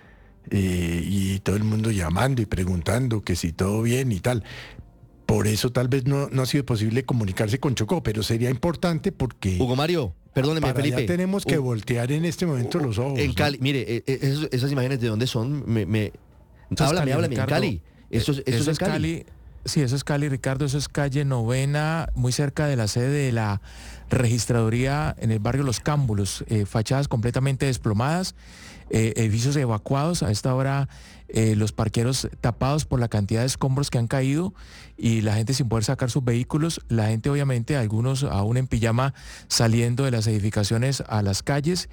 eh, y todo el mundo llamando y preguntando que si todo bien y tal. Por eso tal vez no, no ha sido posible comunicarse con Chocó, pero sería importante porque...
Hugo Mario, perdóneme,
para allá
Felipe.
tenemos que
Hugo-
voltear en este momento los ojos.
En
¿no?
Cali, mire, eh, eh, esos- esas imágenes de dónde son, me, me...
Eso es
háblame,
Cali,
háblame, en
Ricardo.
Cali. Eso, es-
Eh,
eso
eso
es en Cali.
Sí, eso es Cali, Ricardo. Eso es calle Novena, muy cerca de la sede de la registraduría en el barrio Los Cámbulos, eh, fachadas completamente desplomadas, eh, edificios evacuados, a esta hora eh, los parqueros tapados por la cantidad de escombros que han caído y la gente sin poder sacar sus vehículos, la gente obviamente, algunos aún en pijama saliendo de las edificaciones a las calles,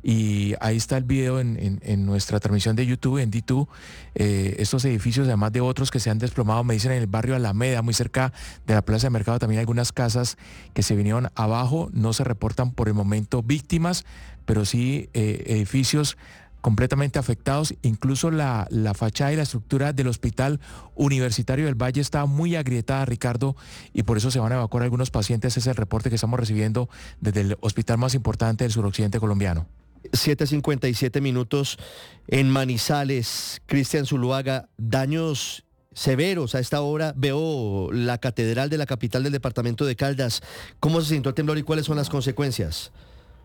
y ahí está el video en, en, en nuestra transmisión de YouTube, en D dos, eh, estos edificios además de otros que se han desplomado, me dicen en el barrio Alameda, muy cerca de la Plaza de Mercado, también hay algunas casas que se vinieron abajo, no se reportan por el momento víctimas, pero sí eh, edificios completamente afectados, incluso la, la fachada y la estructura del Hospital Universitario del Valle está muy agrietada, Ricardo, y por eso se van a evacuar algunos pacientes. Ese es el reporte que estamos recibiendo desde el hospital más importante del suroccidente colombiano.
siete cincuenta y siete minutos en Manizales. Cristian Zuluaga, daños severos a esta hora. Veo la catedral de la capital del departamento de Caldas. ¿Cómo se sintió el temblor y cuáles son las consecuencias?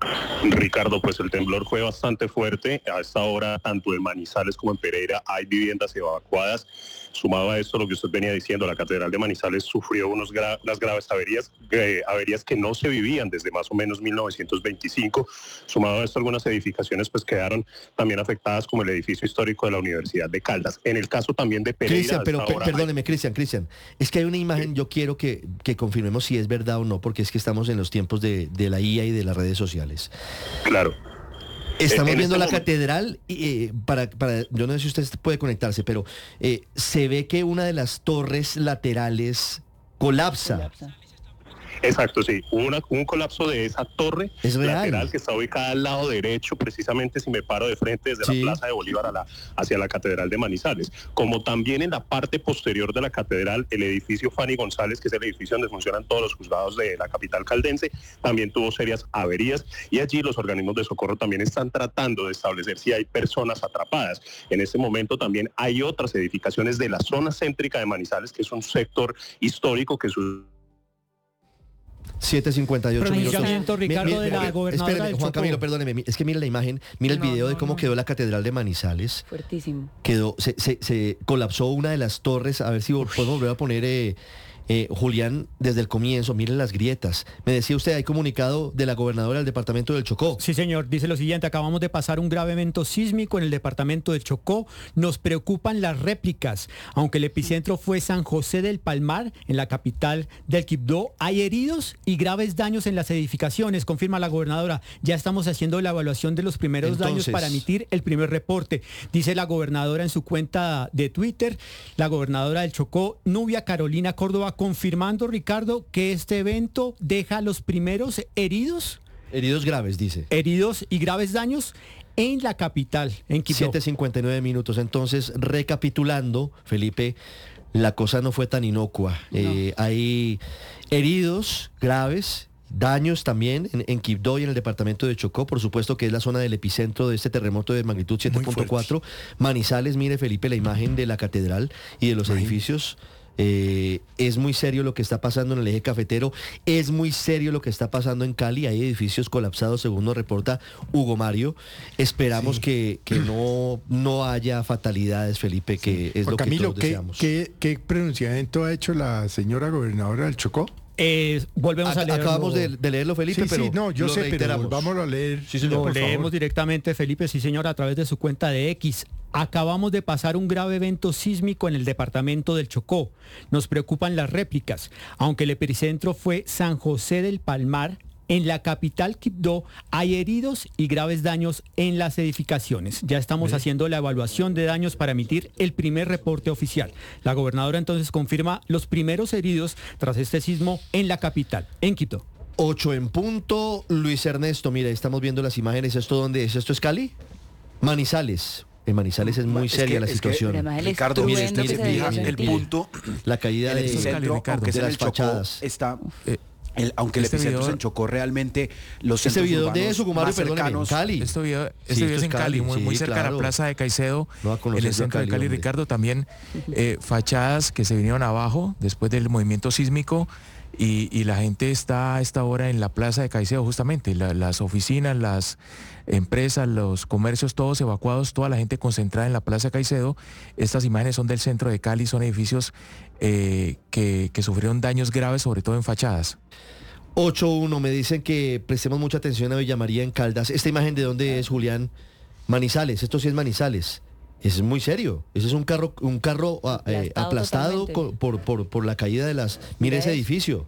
Ricardo, pues el temblor fue bastante fuerte. A esta hora, tanto en Manizales como en Pereira, hay viviendas evacuadas. Sumado a esto, lo que usted venía diciendo, la Catedral de Manizales sufrió unos gra unas graves averías, eh, averías que no se vivían desde más o menos mil novecientos veinticinco. Sumado a esto, algunas edificaciones pues quedaron también afectadas, como el edificio histórico de la Universidad de Caldas. En el caso también de Pereira...
Cristian, pero per
hay...
perdóneme, Cristian, Cristian, es que hay una imagen, yo quiero que, que confirmemos si es verdad o no, porque es que estamos en los tiempos de, de la I A y de las redes sociales.
Claro.
Estamos
en
viendo
este
la
momento...
catedral, eh, para, para, yo no sé si usted puede conectarse, pero eh, se ve que una de las torres laterales colapsa. colapsa.
Exacto, sí. Hubo una, un colapso de esa torre
es
lateral que está ubicada al lado derecho, precisamente si me paro de frente desde sí. la Plaza de Bolívar a la, hacia la Catedral de Manizales. Como también en la parte posterior de la catedral, el edificio Fanny González, que es el edificio donde funcionan todos los juzgados de la capital caldense, también tuvo serias averías, y allí los organismos de socorro también están tratando de establecer si hay personas atrapadas. En este momento también hay otras edificaciones de la zona céntrica de Manizales, que es un sector histórico que su
siete cincuenta y ocho minutos.
Ricardo,
mira,
de la gobernadora
espérame,
del
Juan
Chocó.
Camilo, perdóneme, es que mira la imagen, mira el
No,
video
no,
de cómo
no.
quedó la Catedral de Manizales.
Fuertísimo.
Quedó, se, se, se colapsó una de las torres, a ver si podemos volver a poner... Eh, Eh, Julián, desde el comienzo, miren las grietas. Me decía usted, hay comunicado de la gobernadora del departamento del Chocó.
Sí, señor, dice lo siguiente: acabamos de pasar un grave evento sísmico en el departamento del Chocó. Nos preocupan las réplicas. Aunque el epicentro fue San José del Palmar, en la capital del Quibdó, hay heridos y graves daños en las edificaciones, confirma la gobernadora. Ya estamos haciendo la evaluación de los primeros
Entonces...
daños para emitir el primer reporte, dice la gobernadora en su cuenta de Twitter. La gobernadora del Chocó, Nubia Carolina Córdoba, confirmando, Ricardo, que este evento deja los primeros heridos.
Heridos graves, dice.
Heridos y graves daños en la capital, en Quibdó.
siete cincuenta y nueve minutos. Entonces, recapitulando, Felipe, la cosa no fue tan inocua. No. Eh, hay heridos graves, daños también en, en Quibdó y en el departamento de Chocó, por supuesto que es la zona del epicentro de este terremoto de magnitud siete punto cuatro. Manizales, mire, Felipe, la imagen de la catedral y de los Ay. edificios. Eh, es muy serio lo que está pasando en el eje cafetero, es muy serio lo que está pasando en Cali, hay edificios colapsados según nos reporta Hugo Mario. Esperamos sí. que, que no, no haya fatalidades, Felipe, que sí. es
Juan
lo
Camilo,
que todos
¿qué,
deseamos.
¿qué, ¿Qué pronunciamiento ha hecho la señora gobernadora del Chocó?
Eh, volvemos a, a leerlo.
Acabamos de, de leerlo, Felipe,
sí,
pero
sí, no, yo
lo
sé,
reiteramos.
pero volvámoslo a leer.
Sí, señor, lo leemos favor. directamente, Felipe, sí, señor, a través de su cuenta de X. Acabamos de pasar un grave evento sísmico en el departamento del Chocó. Nos preocupan las réplicas. Aunque el epicentro fue San José del Palmar, en la capital Quibdó hay heridos y graves daños en las edificaciones. Ya estamos ¿Eh? haciendo la evaluación de daños para emitir el primer reporte oficial. La gobernadora entonces confirma los primeros heridos tras este sismo en la capital, en Quibdó.
ocho en punto. Luis Ernesto, mira, estamos viendo las imágenes. ¿Esto dónde es? ¿Esto es Cali? Manizales. En Manizales es muy es seria que, la situación.
Que, Ricardo, mire, usted se fija el punto.
La caída de,
el centro, aunque
de las
Chocó,
fachadas.
Está... Eh, El, aunque
este
el epicentro
video,
se chocó realmente los
este video de eso, Gumario,
perdóneme,
en Cali.
Este video, este
sí,
video es en Cali, Cali muy,
sí,
muy cerca
claro.
de la Plaza de Caicedo,
no
en el centro Cali, de Cali, hombre. Ricardo, también eh, fachadas que se vinieron abajo después del movimiento sísmico y, y la gente está a esta hora en la Plaza de Caicedo justamente, la, las oficinas, las empresas, los comercios, todos evacuados, toda la gente concentrada en la Plaza de Caicedo. Estas imágenes son del centro de Cali, son edificios eh, que, que sufrieron daños graves, sobre todo en fachadas.
ocho uno, me dicen que prestemos mucha atención a Villa María en Caldas. ¿Esta imagen de dónde es, Julián? Manizales, esto sí es Manizales. Es muy serio. Ese es un carro, un carro ah, eh, aplastado co- por, por, por la caída de las... Mire ese edificio.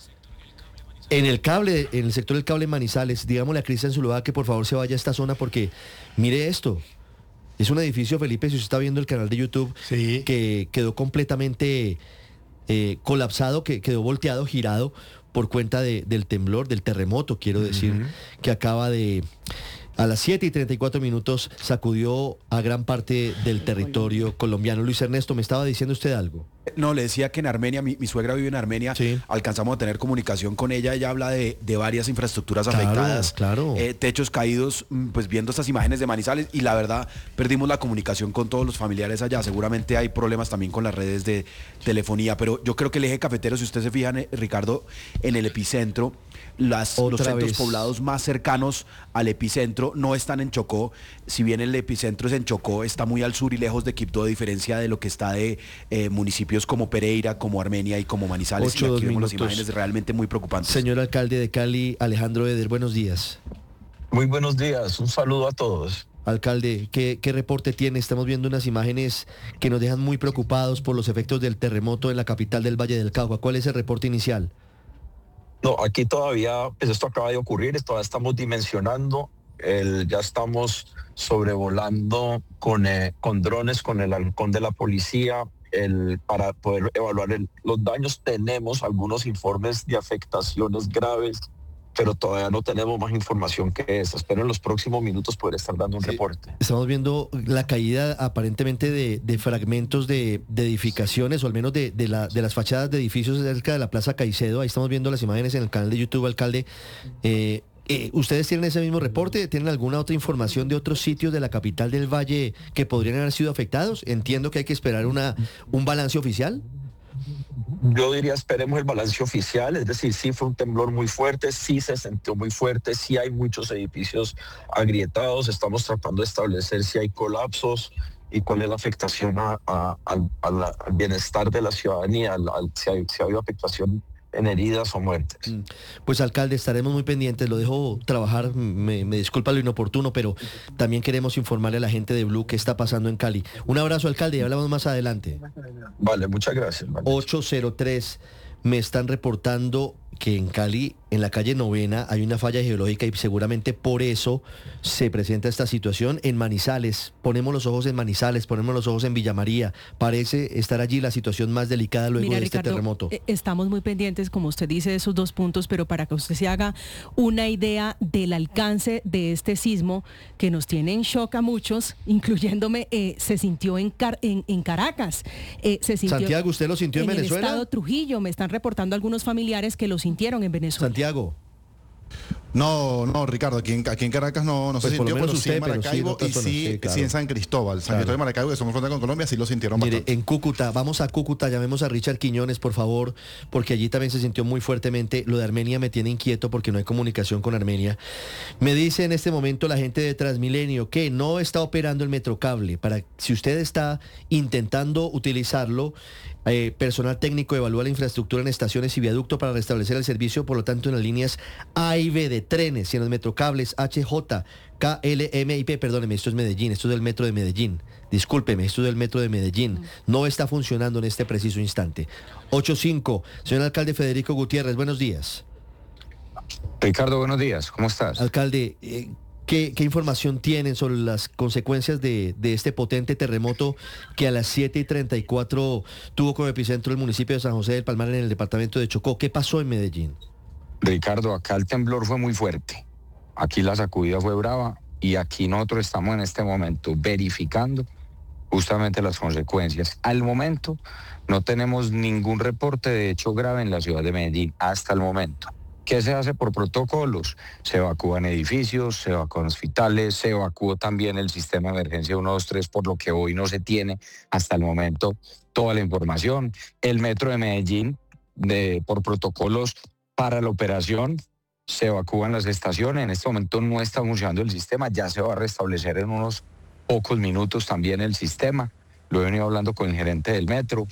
En el cable, en el sector del cable Manizales, digámosle a Cristian Zuluaga que por favor se vaya a esta zona porque mire esto. Es un edificio, Felipe, si usted está viendo el canal de YouTube, sí, que quedó completamente eh, colapsado, que quedó volteado, girado por cuenta de, del temblor, del terremoto, quiero decir, uh-huh, que acaba de... A las siete y treinta y cuatro minutos sacudió a gran parte del territorio colombiano. Luis Ernesto, ¿me estaba diciendo usted algo?
No, le decía que en Armenia, mi, mi suegra vive en Armenia, sí, alcanzamos a tener comunicación con ella, ella habla de, de varias infraestructuras claro, afectadas, claro. Eh, techos caídos, pues viendo estas imágenes de Manizales, y la verdad perdimos la comunicación con todos los familiares allá, seguramente hay problemas también con las redes de telefonía, pero yo creo que el eje cafetero, si usted se fija, Ricardo, en el epicentro, Las, los centros vez. poblados más cercanos al epicentro no están en Chocó, si bien el epicentro es en Chocó, está muy al sur y lejos de Quibdó, a diferencia de lo que está de eh, municipios como Pereira, como Armenia y como Manizales.
Ocho,
y aquí vemos
minutos.
las imágenes realmente muy preocupantes.
Señor alcalde de Cali, Alejandro Eder, buenos días.
Muy buenos días, un saludo a todos.
Alcalde, ¿qué, qué reporte tiene? Estamos viendo unas imágenes que nos dejan muy preocupados por los efectos del terremoto en la capital del Valle del Cauca. ¿Cuál es el reporte inicial?
No, aquí todavía, pues esto acaba de ocurrir, todavía estamos dimensionando, el, ya estamos sobrevolando con, eh, con drones, con el halcón de la policía, el, para poder evaluar el, los daños. Tenemos algunos informes de afectaciones graves, pero todavía no tenemos más información que esa. Espero en los próximos minutos poder estar dando un sí. reporte.
Estamos viendo la caída aparentemente de, de fragmentos de, de edificaciones, o al menos de, de, la, de las fachadas de edificios cerca de la Plaza Caicedo. Ahí estamos viendo las imágenes en el canal de YouTube, alcalde. Eh, eh, ¿Ustedes tienen ese mismo reporte? ¿Tienen alguna otra información de otros sitios de la capital del Valle que podrían haber sido afectados? Entiendo que hay que esperar una, un balance oficial.
Yo diría, esperemos el balance oficial, es decir, sí fue un temblor muy fuerte, sí se sintió muy fuerte, sí hay muchos edificios agrietados, estamos tratando de establecer si hay colapsos y cuál es la afectación a, a, a, a la, al bienestar de la ciudadanía, al, al, si, hay, si ha habido afectación en heridas o muertes.
Pues alcalde, estaremos muy pendientes, lo dejo trabajar, me, me disculpa lo inoportuno, pero también queremos informarle a la gente de Blue qué está pasando en Cali. Un abrazo, alcalde, y hablamos más adelante.
Vale, muchas gracias. Vale.
ocho cero tres, me están reportando que en Cali, en la calle Novena, hay una falla geológica y seguramente por eso se presenta esta situación. En Manizales, ponemos los ojos en Manizales, ponemos los ojos en Villa María. Parece estar allí la situación más delicada luego
Mira,
de
Ricardo,
este terremoto.
Estamos muy pendientes, como usted dice, de esos dos puntos, pero para que usted se haga una idea del alcance de este sismo que nos tiene en shock a muchos, incluyéndome, eh, se sintió en, Car en, en Caracas. Eh, se sintió
Santiago, ¿usted lo sintió en, en Venezuela?
En el estado Trujillo, me están reportando algunos familiares que lo sintieron en Venezuela.
Santiago.
No, no, Ricardo, aquí en, aquí en Caracas no, no
pues
se sintió, pero
usted,
sí en Maracaibo
pero sí en
y sí,
sí, claro.
sí en San Cristóbal. San
Claro.
Cristóbal y Maracaibo, que somos frontera con Colombia, sí lo sintieron
Mire,
bastante.
en Cúcuta, vamos a Cúcuta, llamemos a Richard Quiñones, por favor, porque allí también se sintió muy fuertemente. Lo de Armenia me tiene inquieto porque no hay comunicación con Armenia. Me dice en este momento la gente de Transmilenio que no está operando el Metrocable. Para, si usted está intentando utilizarlo, Eh, personal técnico evalúa la infraestructura en estaciones y viaducto para restablecer el servicio, por lo tanto en las líneas A y B de trenes y en los metrocables H J, K L M y P, perdóneme, esto es Medellín, esto es del metro de Medellín, discúlpeme, esto es del metro de Medellín, no está funcionando en este preciso instante. ocho cinco, señor alcalde Federico Gutiérrez, buenos días.
Ricardo, buenos días, ¿cómo estás?
Alcalde, eh, ¿Qué, ¿Qué información tienen sobre las consecuencias de, de este potente terremoto que a las siete y treinta y cuatro tuvo como epicentro el municipio de San José del Palmar en el departamento de Chocó? ¿Qué pasó en Medellín?
Ricardo, acá el temblor fue muy fuerte. Aquí la sacudida fue brava y aquí nosotros estamos en este momento verificando justamente las consecuencias. Al momento no tenemos ningún reporte de hecho grave en la ciudad de Medellín hasta el momento. ¿Qué se hace por protocolos? Se evacúan edificios, se evacúan hospitales, se evacuó también el sistema de emergencia uno dos tres, por lo que hoy no se tiene hasta el momento toda la información. El metro de Medellín, de, por protocolos para la operación, se evacúan las estaciones. En este momento no está funcionando el sistema, ya se va a restablecer en unos pocos minutos también el sistema. Lo he venido hablando con el gerente del metro.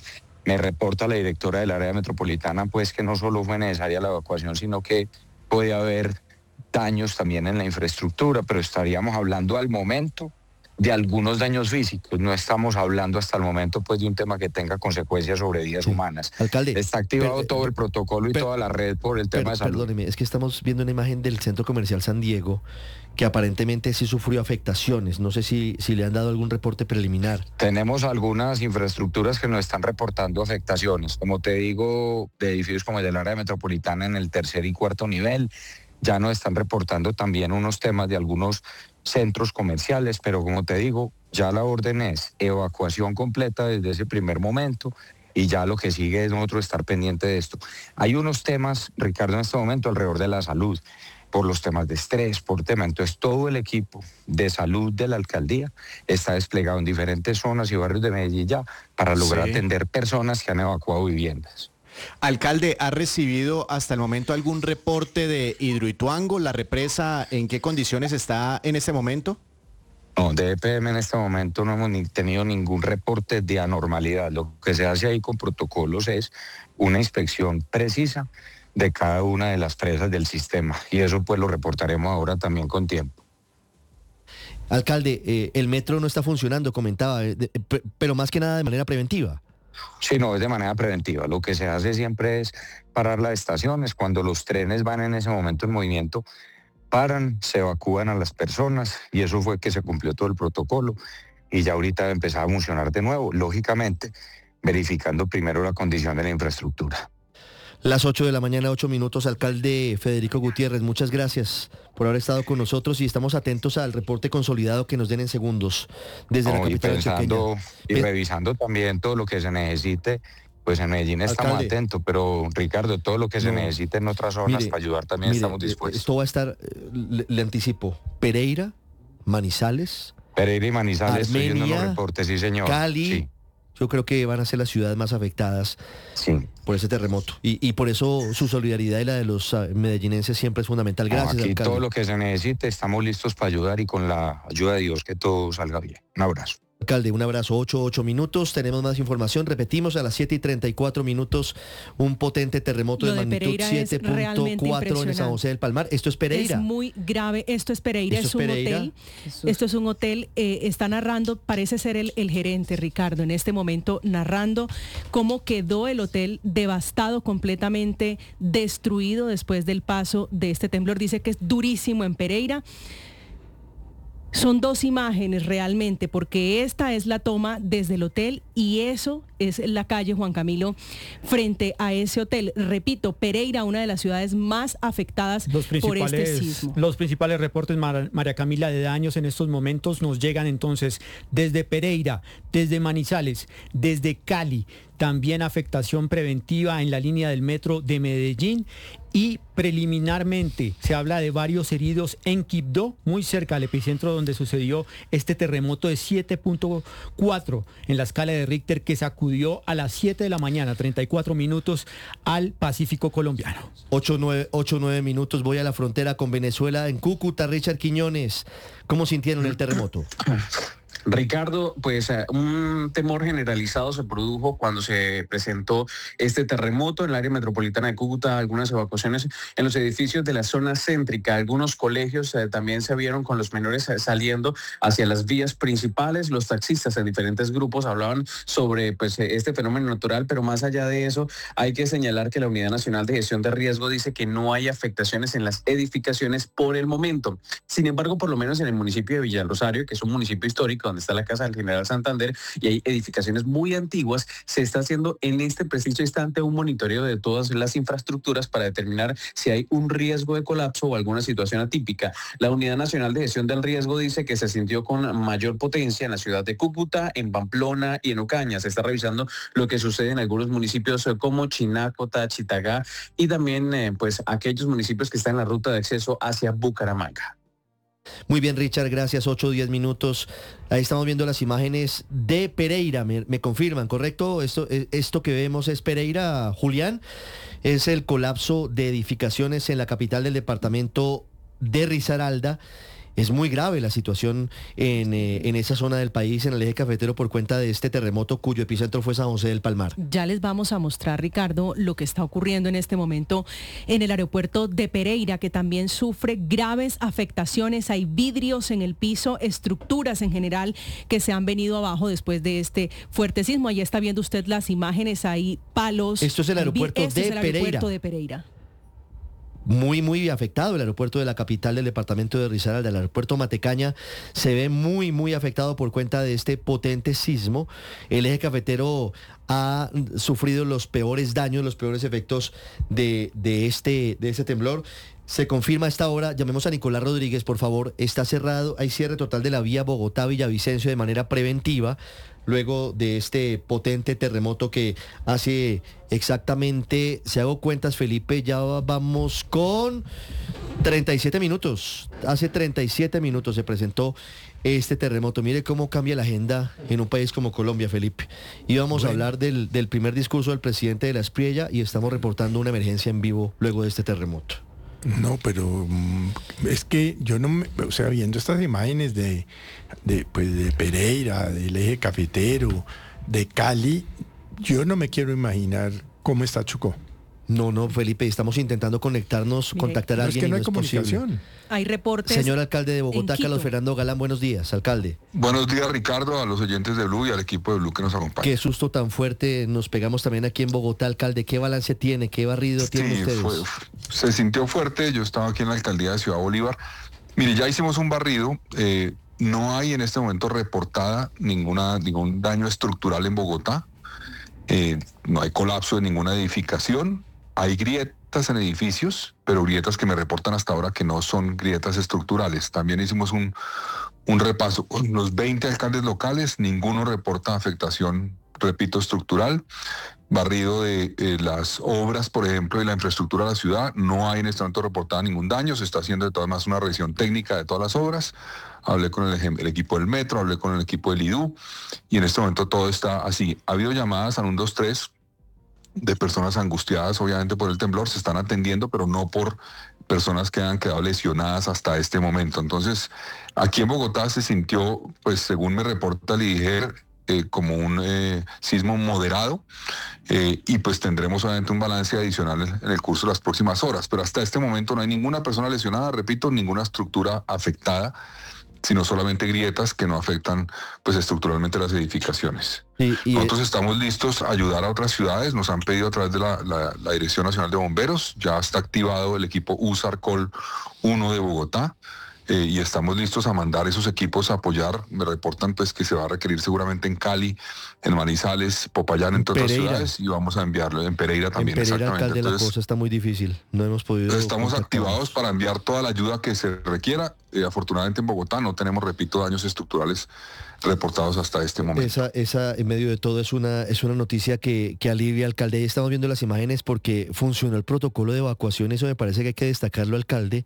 Me reporta la directora del área metropolitana pues que no solo fue necesaria la evacuación, sino que puede haber daños también en la infraestructura, pero estaríamos hablando al momento de algunos daños físicos. No estamos hablando hasta el momento pues de un tema que tenga consecuencias sobre vidas sí. humanas.
Alcalde,
está activado
pero,
todo el protocolo y
pero,
toda la red por el tema
pero,
de salud.
Perdóneme, es que estamos viendo una imagen del Centro Comercial San Diego que aparentemente sí sufrió afectaciones. No sé si, si le han dado algún reporte preliminar.
Tenemos algunas infraestructuras que nos están reportando afectaciones. Como te digo, de edificios como el del área metropolitana en el tercer y cuarto nivel, ya nos están reportando también unos temas de algunos centros comerciales, pero como te digo, ya la orden es evacuación completa desde ese primer momento y ya lo que sigue es nosotros estar pendiente de esto. Hay unos temas, Ricardo, en este momento alrededor de la salud, por los temas de estrés, por temas. Entonces todo el equipo de salud de la alcaldía está desplegado en diferentes zonas y barrios de Medellín ya para lograr sí. atender personas que han evacuado viviendas.
Alcalde, ¿ha recibido hasta el momento algún reporte de Hidroituango? ¿La represa en qué condiciones está en este momento?
No, de E P M en este momento no hemos ni tenido ningún reporte de anormalidad. Lo que se hace ahí con protocolos es una inspección precisa de cada una de las presas del sistema y eso pues lo reportaremos ahora también con tiempo.
Alcalde, eh, el metro no está funcionando, comentaba, eh, de, pero más que nada de manera preventiva.
Sí, no, es de manera preventiva. Lo que se hace siempre es parar las estaciones. Cuando los trenes van en ese momento en movimiento, paran, se evacúan a las personas y eso fue que se cumplió todo el protocolo y ya ahorita empezaba a funcionar de nuevo, lógicamente verificando primero la condición de la infraestructura.
Las ocho de la mañana, ocho minutos, alcalde Federico Gutiérrez, muchas gracias por haber estado con nosotros y estamos atentos al reporte consolidado que nos den en segundos desde no, la capital
y pensando,
y
eh, revisando también todo lo que se necesite, pues en Medellín estamos alcalde, atentos, pero Ricardo, todo lo que no, se necesite en otras zonas mire, para ayudar también mire, estamos dispuestos.
Esto va a estar, le, le anticipo, Pereira, Manizales,
Pereira y Manizales, Armenia, estoy viendo los reportes, sí señor.
Cali,
sí.
Yo creo que van a ser las ciudades más afectadas
sí.
por ese terremoto. Y, y por eso su solidaridad y la de los uh, medellinenses siempre es fundamental. Gracias,
no, aquí
alcalde.
Todo lo que se necesite, estamos listos para ayudar y con la ayuda de Dios que todo salga bien. Un abrazo.
Alcalde, un abrazo, ocho, ocho minutos, tenemos más información, repetimos a las siete y treinta y cuatro minutos, un potente terremoto
Lo
de,
de
magnitud siete punto cuatro en San José del Palmar, esto es Pereira.
Es muy grave, esto es Pereira,
esto
es un
Pereira.
hotel, esto es un hotel, eh, está narrando, parece ser el, el gerente Ricardo, en este momento narrando cómo quedó el hotel devastado, completamente destruido después del paso de este temblor, dice que es durísimo en Pereira. Son dos imágenes realmente, porque esta es la toma desde el hotel y eso es la calle Juan Camilo frente a ese hotel. Repito, Pereira, una de las ciudades más afectadas por este sismo.
Los principales reportes, María Camila, de daños en estos momentos nos llegan entonces desde Pereira, desde Manizales, desde Cali, también afectación preventiva en la línea del metro de Medellín y preliminarmente se habla de varios heridos en Quibdó, muy cerca al epicentro donde sucedió este terremoto de siete punto cuatro en la escala de Richter que sacudió a las siete de la mañana, treinta y cuatro minutos, al Pacífico colombiano.
ocho, nueve minutos, voy a la frontera con Venezuela, en Cúcuta. Richard Quiñones, ¿cómo sintieron el terremoto?
Ricardo, pues uh, un temor generalizado se produjo cuando se presentó este terremoto en el área metropolitana de Cúcuta, algunas evacuaciones en los edificios de la zona céntrica, algunos colegios uh, también se vieron con los menores uh, saliendo hacia las vías principales, los taxistas en diferentes grupos hablaban sobre pues este fenómeno natural, pero más allá de eso hay que señalar que la Unidad Nacional de Gestión de Riesgo dice que no hay afectaciones en las edificaciones por el momento. Sin embargo, por lo menos en el municipio de Villarrosario, que es un municipio histórico, donde está la casa del General Santander y hay edificaciones muy antiguas, se está haciendo en este preciso instante un monitoreo de todas las infraestructuras para determinar si hay un riesgo de colapso o alguna situación atípica. La Unidad Nacional de Gestión del Riesgo dice que se sintió con mayor potencia en la ciudad de Cúcuta, en Pamplona y en Ocaña. Se está revisando lo que sucede en algunos municipios como Chinácota, Chitagá y también eh, pues aquellos municipios que están en la ruta de acceso hacia Bucaramanga.
Muy bien, Richard, gracias. ocho, diez minutos. Ahí estamos viendo las imágenes de Pereira. Me, me confirman, ¿correcto? Esto, esto que vemos es Pereira, Julián. Es el colapso de edificaciones en la capital del departamento de Risaralda. es muy grave la situación en, eh, en esa zona del país, en el eje cafetero, por cuenta de este terremoto cuyo epicentro fue San José del Palmar.
Ya les vamos a mostrar, Ricardo, lo que está ocurriendo en este momento en el aeropuerto de Pereira, que también sufre graves afectaciones. Hay vidrios en el piso, estructuras en general que se han venido abajo después de este fuerte sismo. Ahí está viendo usted las imágenes, hay palos.
Esto es el aeropuerto,
este
de,
es el
Pereira.
aeropuerto de Pereira.
Muy, muy afectado el aeropuerto de la capital del departamento de Risaralda, el aeropuerto Matecaña, se ve muy, muy afectado por cuenta de este potente sismo. El eje cafetero ha sufrido los peores daños, los peores efectos de, de, este, de este temblor. Se confirma a esta hora, llamemos a Nicolás Rodríguez, por favor, está cerrado, hay cierre total de la vía Bogotá-Villavicencio de manera preventiva, luego de este potente terremoto que hace exactamente, si hago cuentas, Felipe, ya vamos con treinta y siete minutos. Hace treinta y siete minutos se presentó este terremoto. Mire cómo cambia la agenda en un país como Colombia, Felipe. Íbamos bueno. a hablar del, del primer discurso del presidente de la Espriella y estamos reportando una emergencia en vivo luego de este terremoto.
No, pero es que yo no me, o sea, viendo estas imágenes de, de, pues de Pereira, del eje cafetero, de Cali, yo no me quiero imaginar cómo está Chocó.
No, no, Felipe, estamos intentando conectarnos, Mire, contactar a alguien.
Es que no
y
hay
no
comunicación.
Posible.
Hay reportes.
Señor alcalde de Bogotá, Carlos Fernando Galán, buenos días, alcalde.
Buenos días, Ricardo, a los oyentes de Blue y al equipo de Blue que nos acompaña.
Qué susto tan fuerte nos pegamos también aquí en Bogotá, alcalde. ¿Qué balance tiene? ¿Qué barrido
sí,
tienen ustedes?
Fue, se sintió fuerte. Yo estaba aquí en la alcaldía de Ciudad Bolívar. Mire, ya hicimos un barrido. Eh, no hay en este momento reportada ninguna, ningún daño estructural en Bogotá. Eh, no hay colapso de ninguna edificación. Hay grietas en edificios, pero grietas que me reportan hasta ahora que no son grietas estructurales. También hicimos un, un repaso con los veinte alcaldes locales, ninguno reporta afectación, repito, estructural. Barrido de eh, las obras, por ejemplo, y la infraestructura de la ciudad, no hay en este momento reportada ningún daño. Se está haciendo de todas maneras una revisión técnica de todas las obras. Hablé con el, el equipo del metro, hablé con el equipo del I D U, y en este momento todo está así. Ha habido llamadas al uno dos tres de personas angustiadas, obviamente, por el temblor, se están atendiendo, pero no por personas que han quedado lesionadas hasta este momento. Entonces, aquí en Bogotá se sintió, pues según me reporta el I D I G E R, eh, como un eh, sismo moderado, eh, y pues tendremos obviamente un balance adicional en el curso de las próximas horas, pero hasta este momento no hay ninguna persona lesionada, repito, ninguna estructura afectada, sino solamente grietas que no afectan pues estructuralmente las edificaciones. Y, y Nosotros estamos listos a ayudar a otras ciudades, nos han pedido a través de la, la, la Dirección Nacional de Bomberos, ya está activado el equipo USARCOL uno de Bogotá, eh, y estamos listos a mandar esos equipos a apoyar. Me reportan pues que se va a requerir seguramente en Cali, en Manizales, Popayán, entre otras ciudades, y vamos a enviarlo en Pereira también.
En Pereira,
exactamente.
alcalde, Entonces, la cosa está muy difícil, no hemos podido...
Estamos activados para enviar toda la ayuda que se requiera. Eh, afortunadamente en Bogotá no tenemos, repito, daños estructurales reportados hasta este momento.
Esa, esa en medio de todo es una, es una noticia que, que alivia, alcalde. Estamos viendo las imágenes porque funcionó el protocolo de evacuación, eso me parece que hay que destacarlo, alcalde.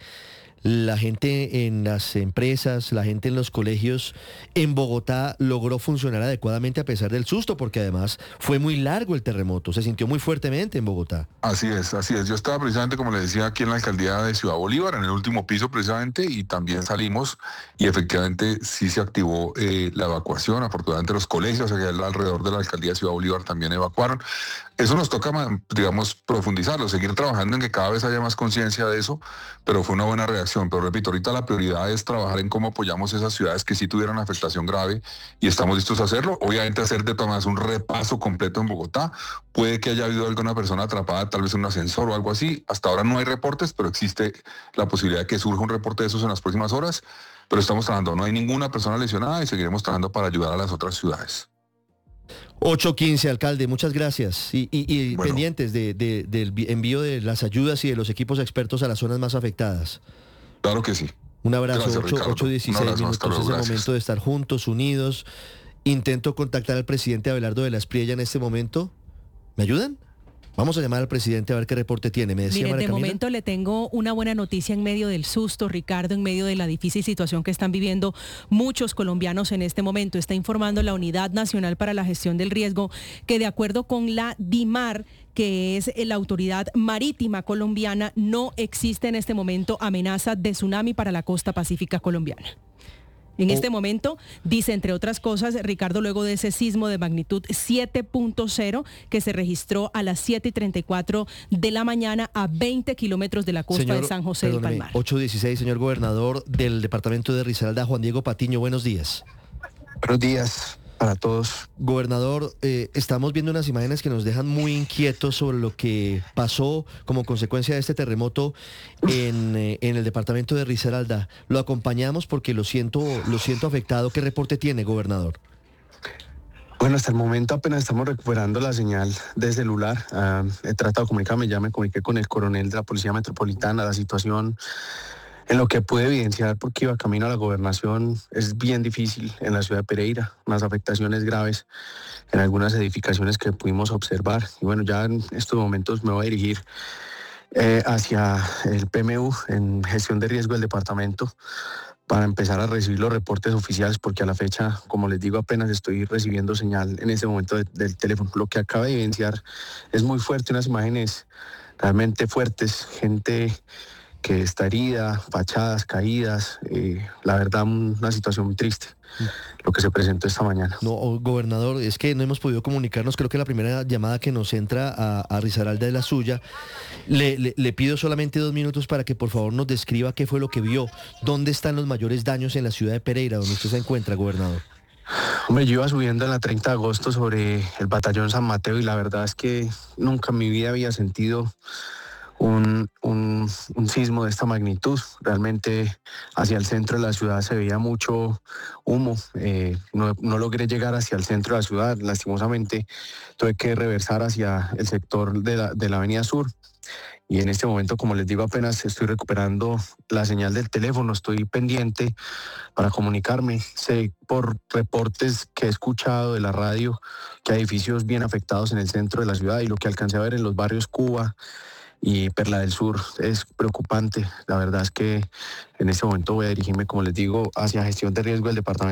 La gente en las empresas, la gente en los colegios en Bogotá logró funcionar adecuadamente a pesar del susto, porque además fue muy largo el terremoto, se sintió muy fuertemente en Bogotá.
Así es, así es. Yo estaba precisamente, como le decía, aquí en la alcaldía de Ciudad Bolívar, en el último piso precisamente, y también salimos y efectivamente sí se activó eh, la evacuación. Afortunadamente los colegios alrededor de la alcaldía de Ciudad Bolívar también evacuaron. Eso nos toca, digamos, profundizarlo, seguir trabajando en que cada vez haya más conciencia de eso, pero fue una buena reacción. Pero repito, ahorita la prioridad es trabajar en cómo apoyamos esas ciudades que sí tuvieron afectación grave y estamos listos a hacerlo. Obviamente hacer de todas maneras un repaso completo en Bogotá. Puede que haya habido alguna persona atrapada, tal vez en un ascensor o algo así. Hasta ahora no hay reportes, pero existe la posibilidad de que surja un reporte de esos en las próximas horas. Pero estamos trabajando, no hay ninguna persona lesionada y seguiremos trabajando para ayudar a las otras ciudades.
ocho quince, alcalde, muchas gracias. Y, y, y bueno, pendientes de, de, del envío de las ayudas y de los equipos expertos a las zonas más afectadas.
Claro que sí.
Un abrazo, ocho dieciséis minutos, es el momento de estar juntos, unidos. Intento contactar al presidente Abelardo de la Espriella en este momento. ¿Me ayudan? Vamos a llamar al presidente a ver qué reporte tiene. Me decía
Mire,
María
de
Camila.
momento le tengo una buena noticia en medio del susto, Ricardo, en medio de la difícil situación que están viviendo muchos colombianos en este momento. Está informando la Unidad Nacional para la Gestión del Riesgo que, de acuerdo con la DIMAR, que es la autoridad marítima colombiana, no existe en este momento amenaza de tsunami para la costa pacífica colombiana. En este momento, dice, entre otras cosas, Ricardo, luego de ese sismo de magnitud siete punto cero que se registró a las siete y treinta y cuatro de la mañana a veinte kilómetros de la costa
Señor,
de San José del
perdóneme,
Palmar.
ocho dieciséis, señor gobernador del departamento de Risaralda, Juan Diego Patiño, buenos días.
Buenos días para todos.
Gobernador, eh, estamos viendo unas imágenes que nos dejan muy inquietos sobre lo que pasó como consecuencia de este terremoto en, eh, en el departamento de Risaralda. Lo acompañamos porque lo siento, lo siento afectado. ¿Qué reporte tiene, gobernador?
Bueno, hasta el momento apenas estamos recuperando la señal de celular. Uh, he tratado de comunicarme, ya me comuniqué con el coronel de la Policía Metropolitana. La situación, en lo que pude evidenciar, porque iba camino a la gobernación, es bien difícil en la ciudad de Pereira, unas afectaciones graves en algunas edificaciones que pudimos observar. Y bueno, ya en estos momentos me voy a dirigir eh, hacia el P M U, en gestión de riesgo del departamento, para empezar a recibir los reportes oficiales, porque a la fecha, como les digo, apenas estoy recibiendo señal en ese momento de, del teléfono. Lo que acaba de evidenciar es muy fuerte, unas imágenes realmente fuertes, gente que está herida, fachadas caídas, eh, la verdad una situación muy triste lo que se presentó esta mañana.
No, gobernador, es que no hemos podido comunicarnos, creo que la primera llamada que nos entra a, a Risaralda es la suya. Le, le, le pido solamente dos minutos para que por favor nos describa qué fue lo que vio, dónde están los mayores daños en la ciudad de Pereira, donde usted se encuentra, gobernador.
Hombre, yo iba subiendo en la treinta de agosto sobre el batallón San Mateo y la verdad es que nunca en mi vida había sentido Un, un, un sismo de esta magnitud. Realmente hacia el centro de la ciudad se veía mucho humo. Eh, no, no logré llegar hacia el centro de la ciudad. Lastimosamente tuve que reversar hacia el sector de la, de la avenida Sur. Y en este momento, como les digo, apenas estoy recuperando la señal del teléfono. Estoy pendiente para comunicarme. Sé por reportes que he escuchado de la radio que hay edificios bien afectados en el centro de la ciudad, y lo que alcancé a ver en los barrios Cuba y Perla del Sur es preocupante. La verdad es que en este momento voy a dirigirme, como les digo, hacia gestión de riesgo del departamento.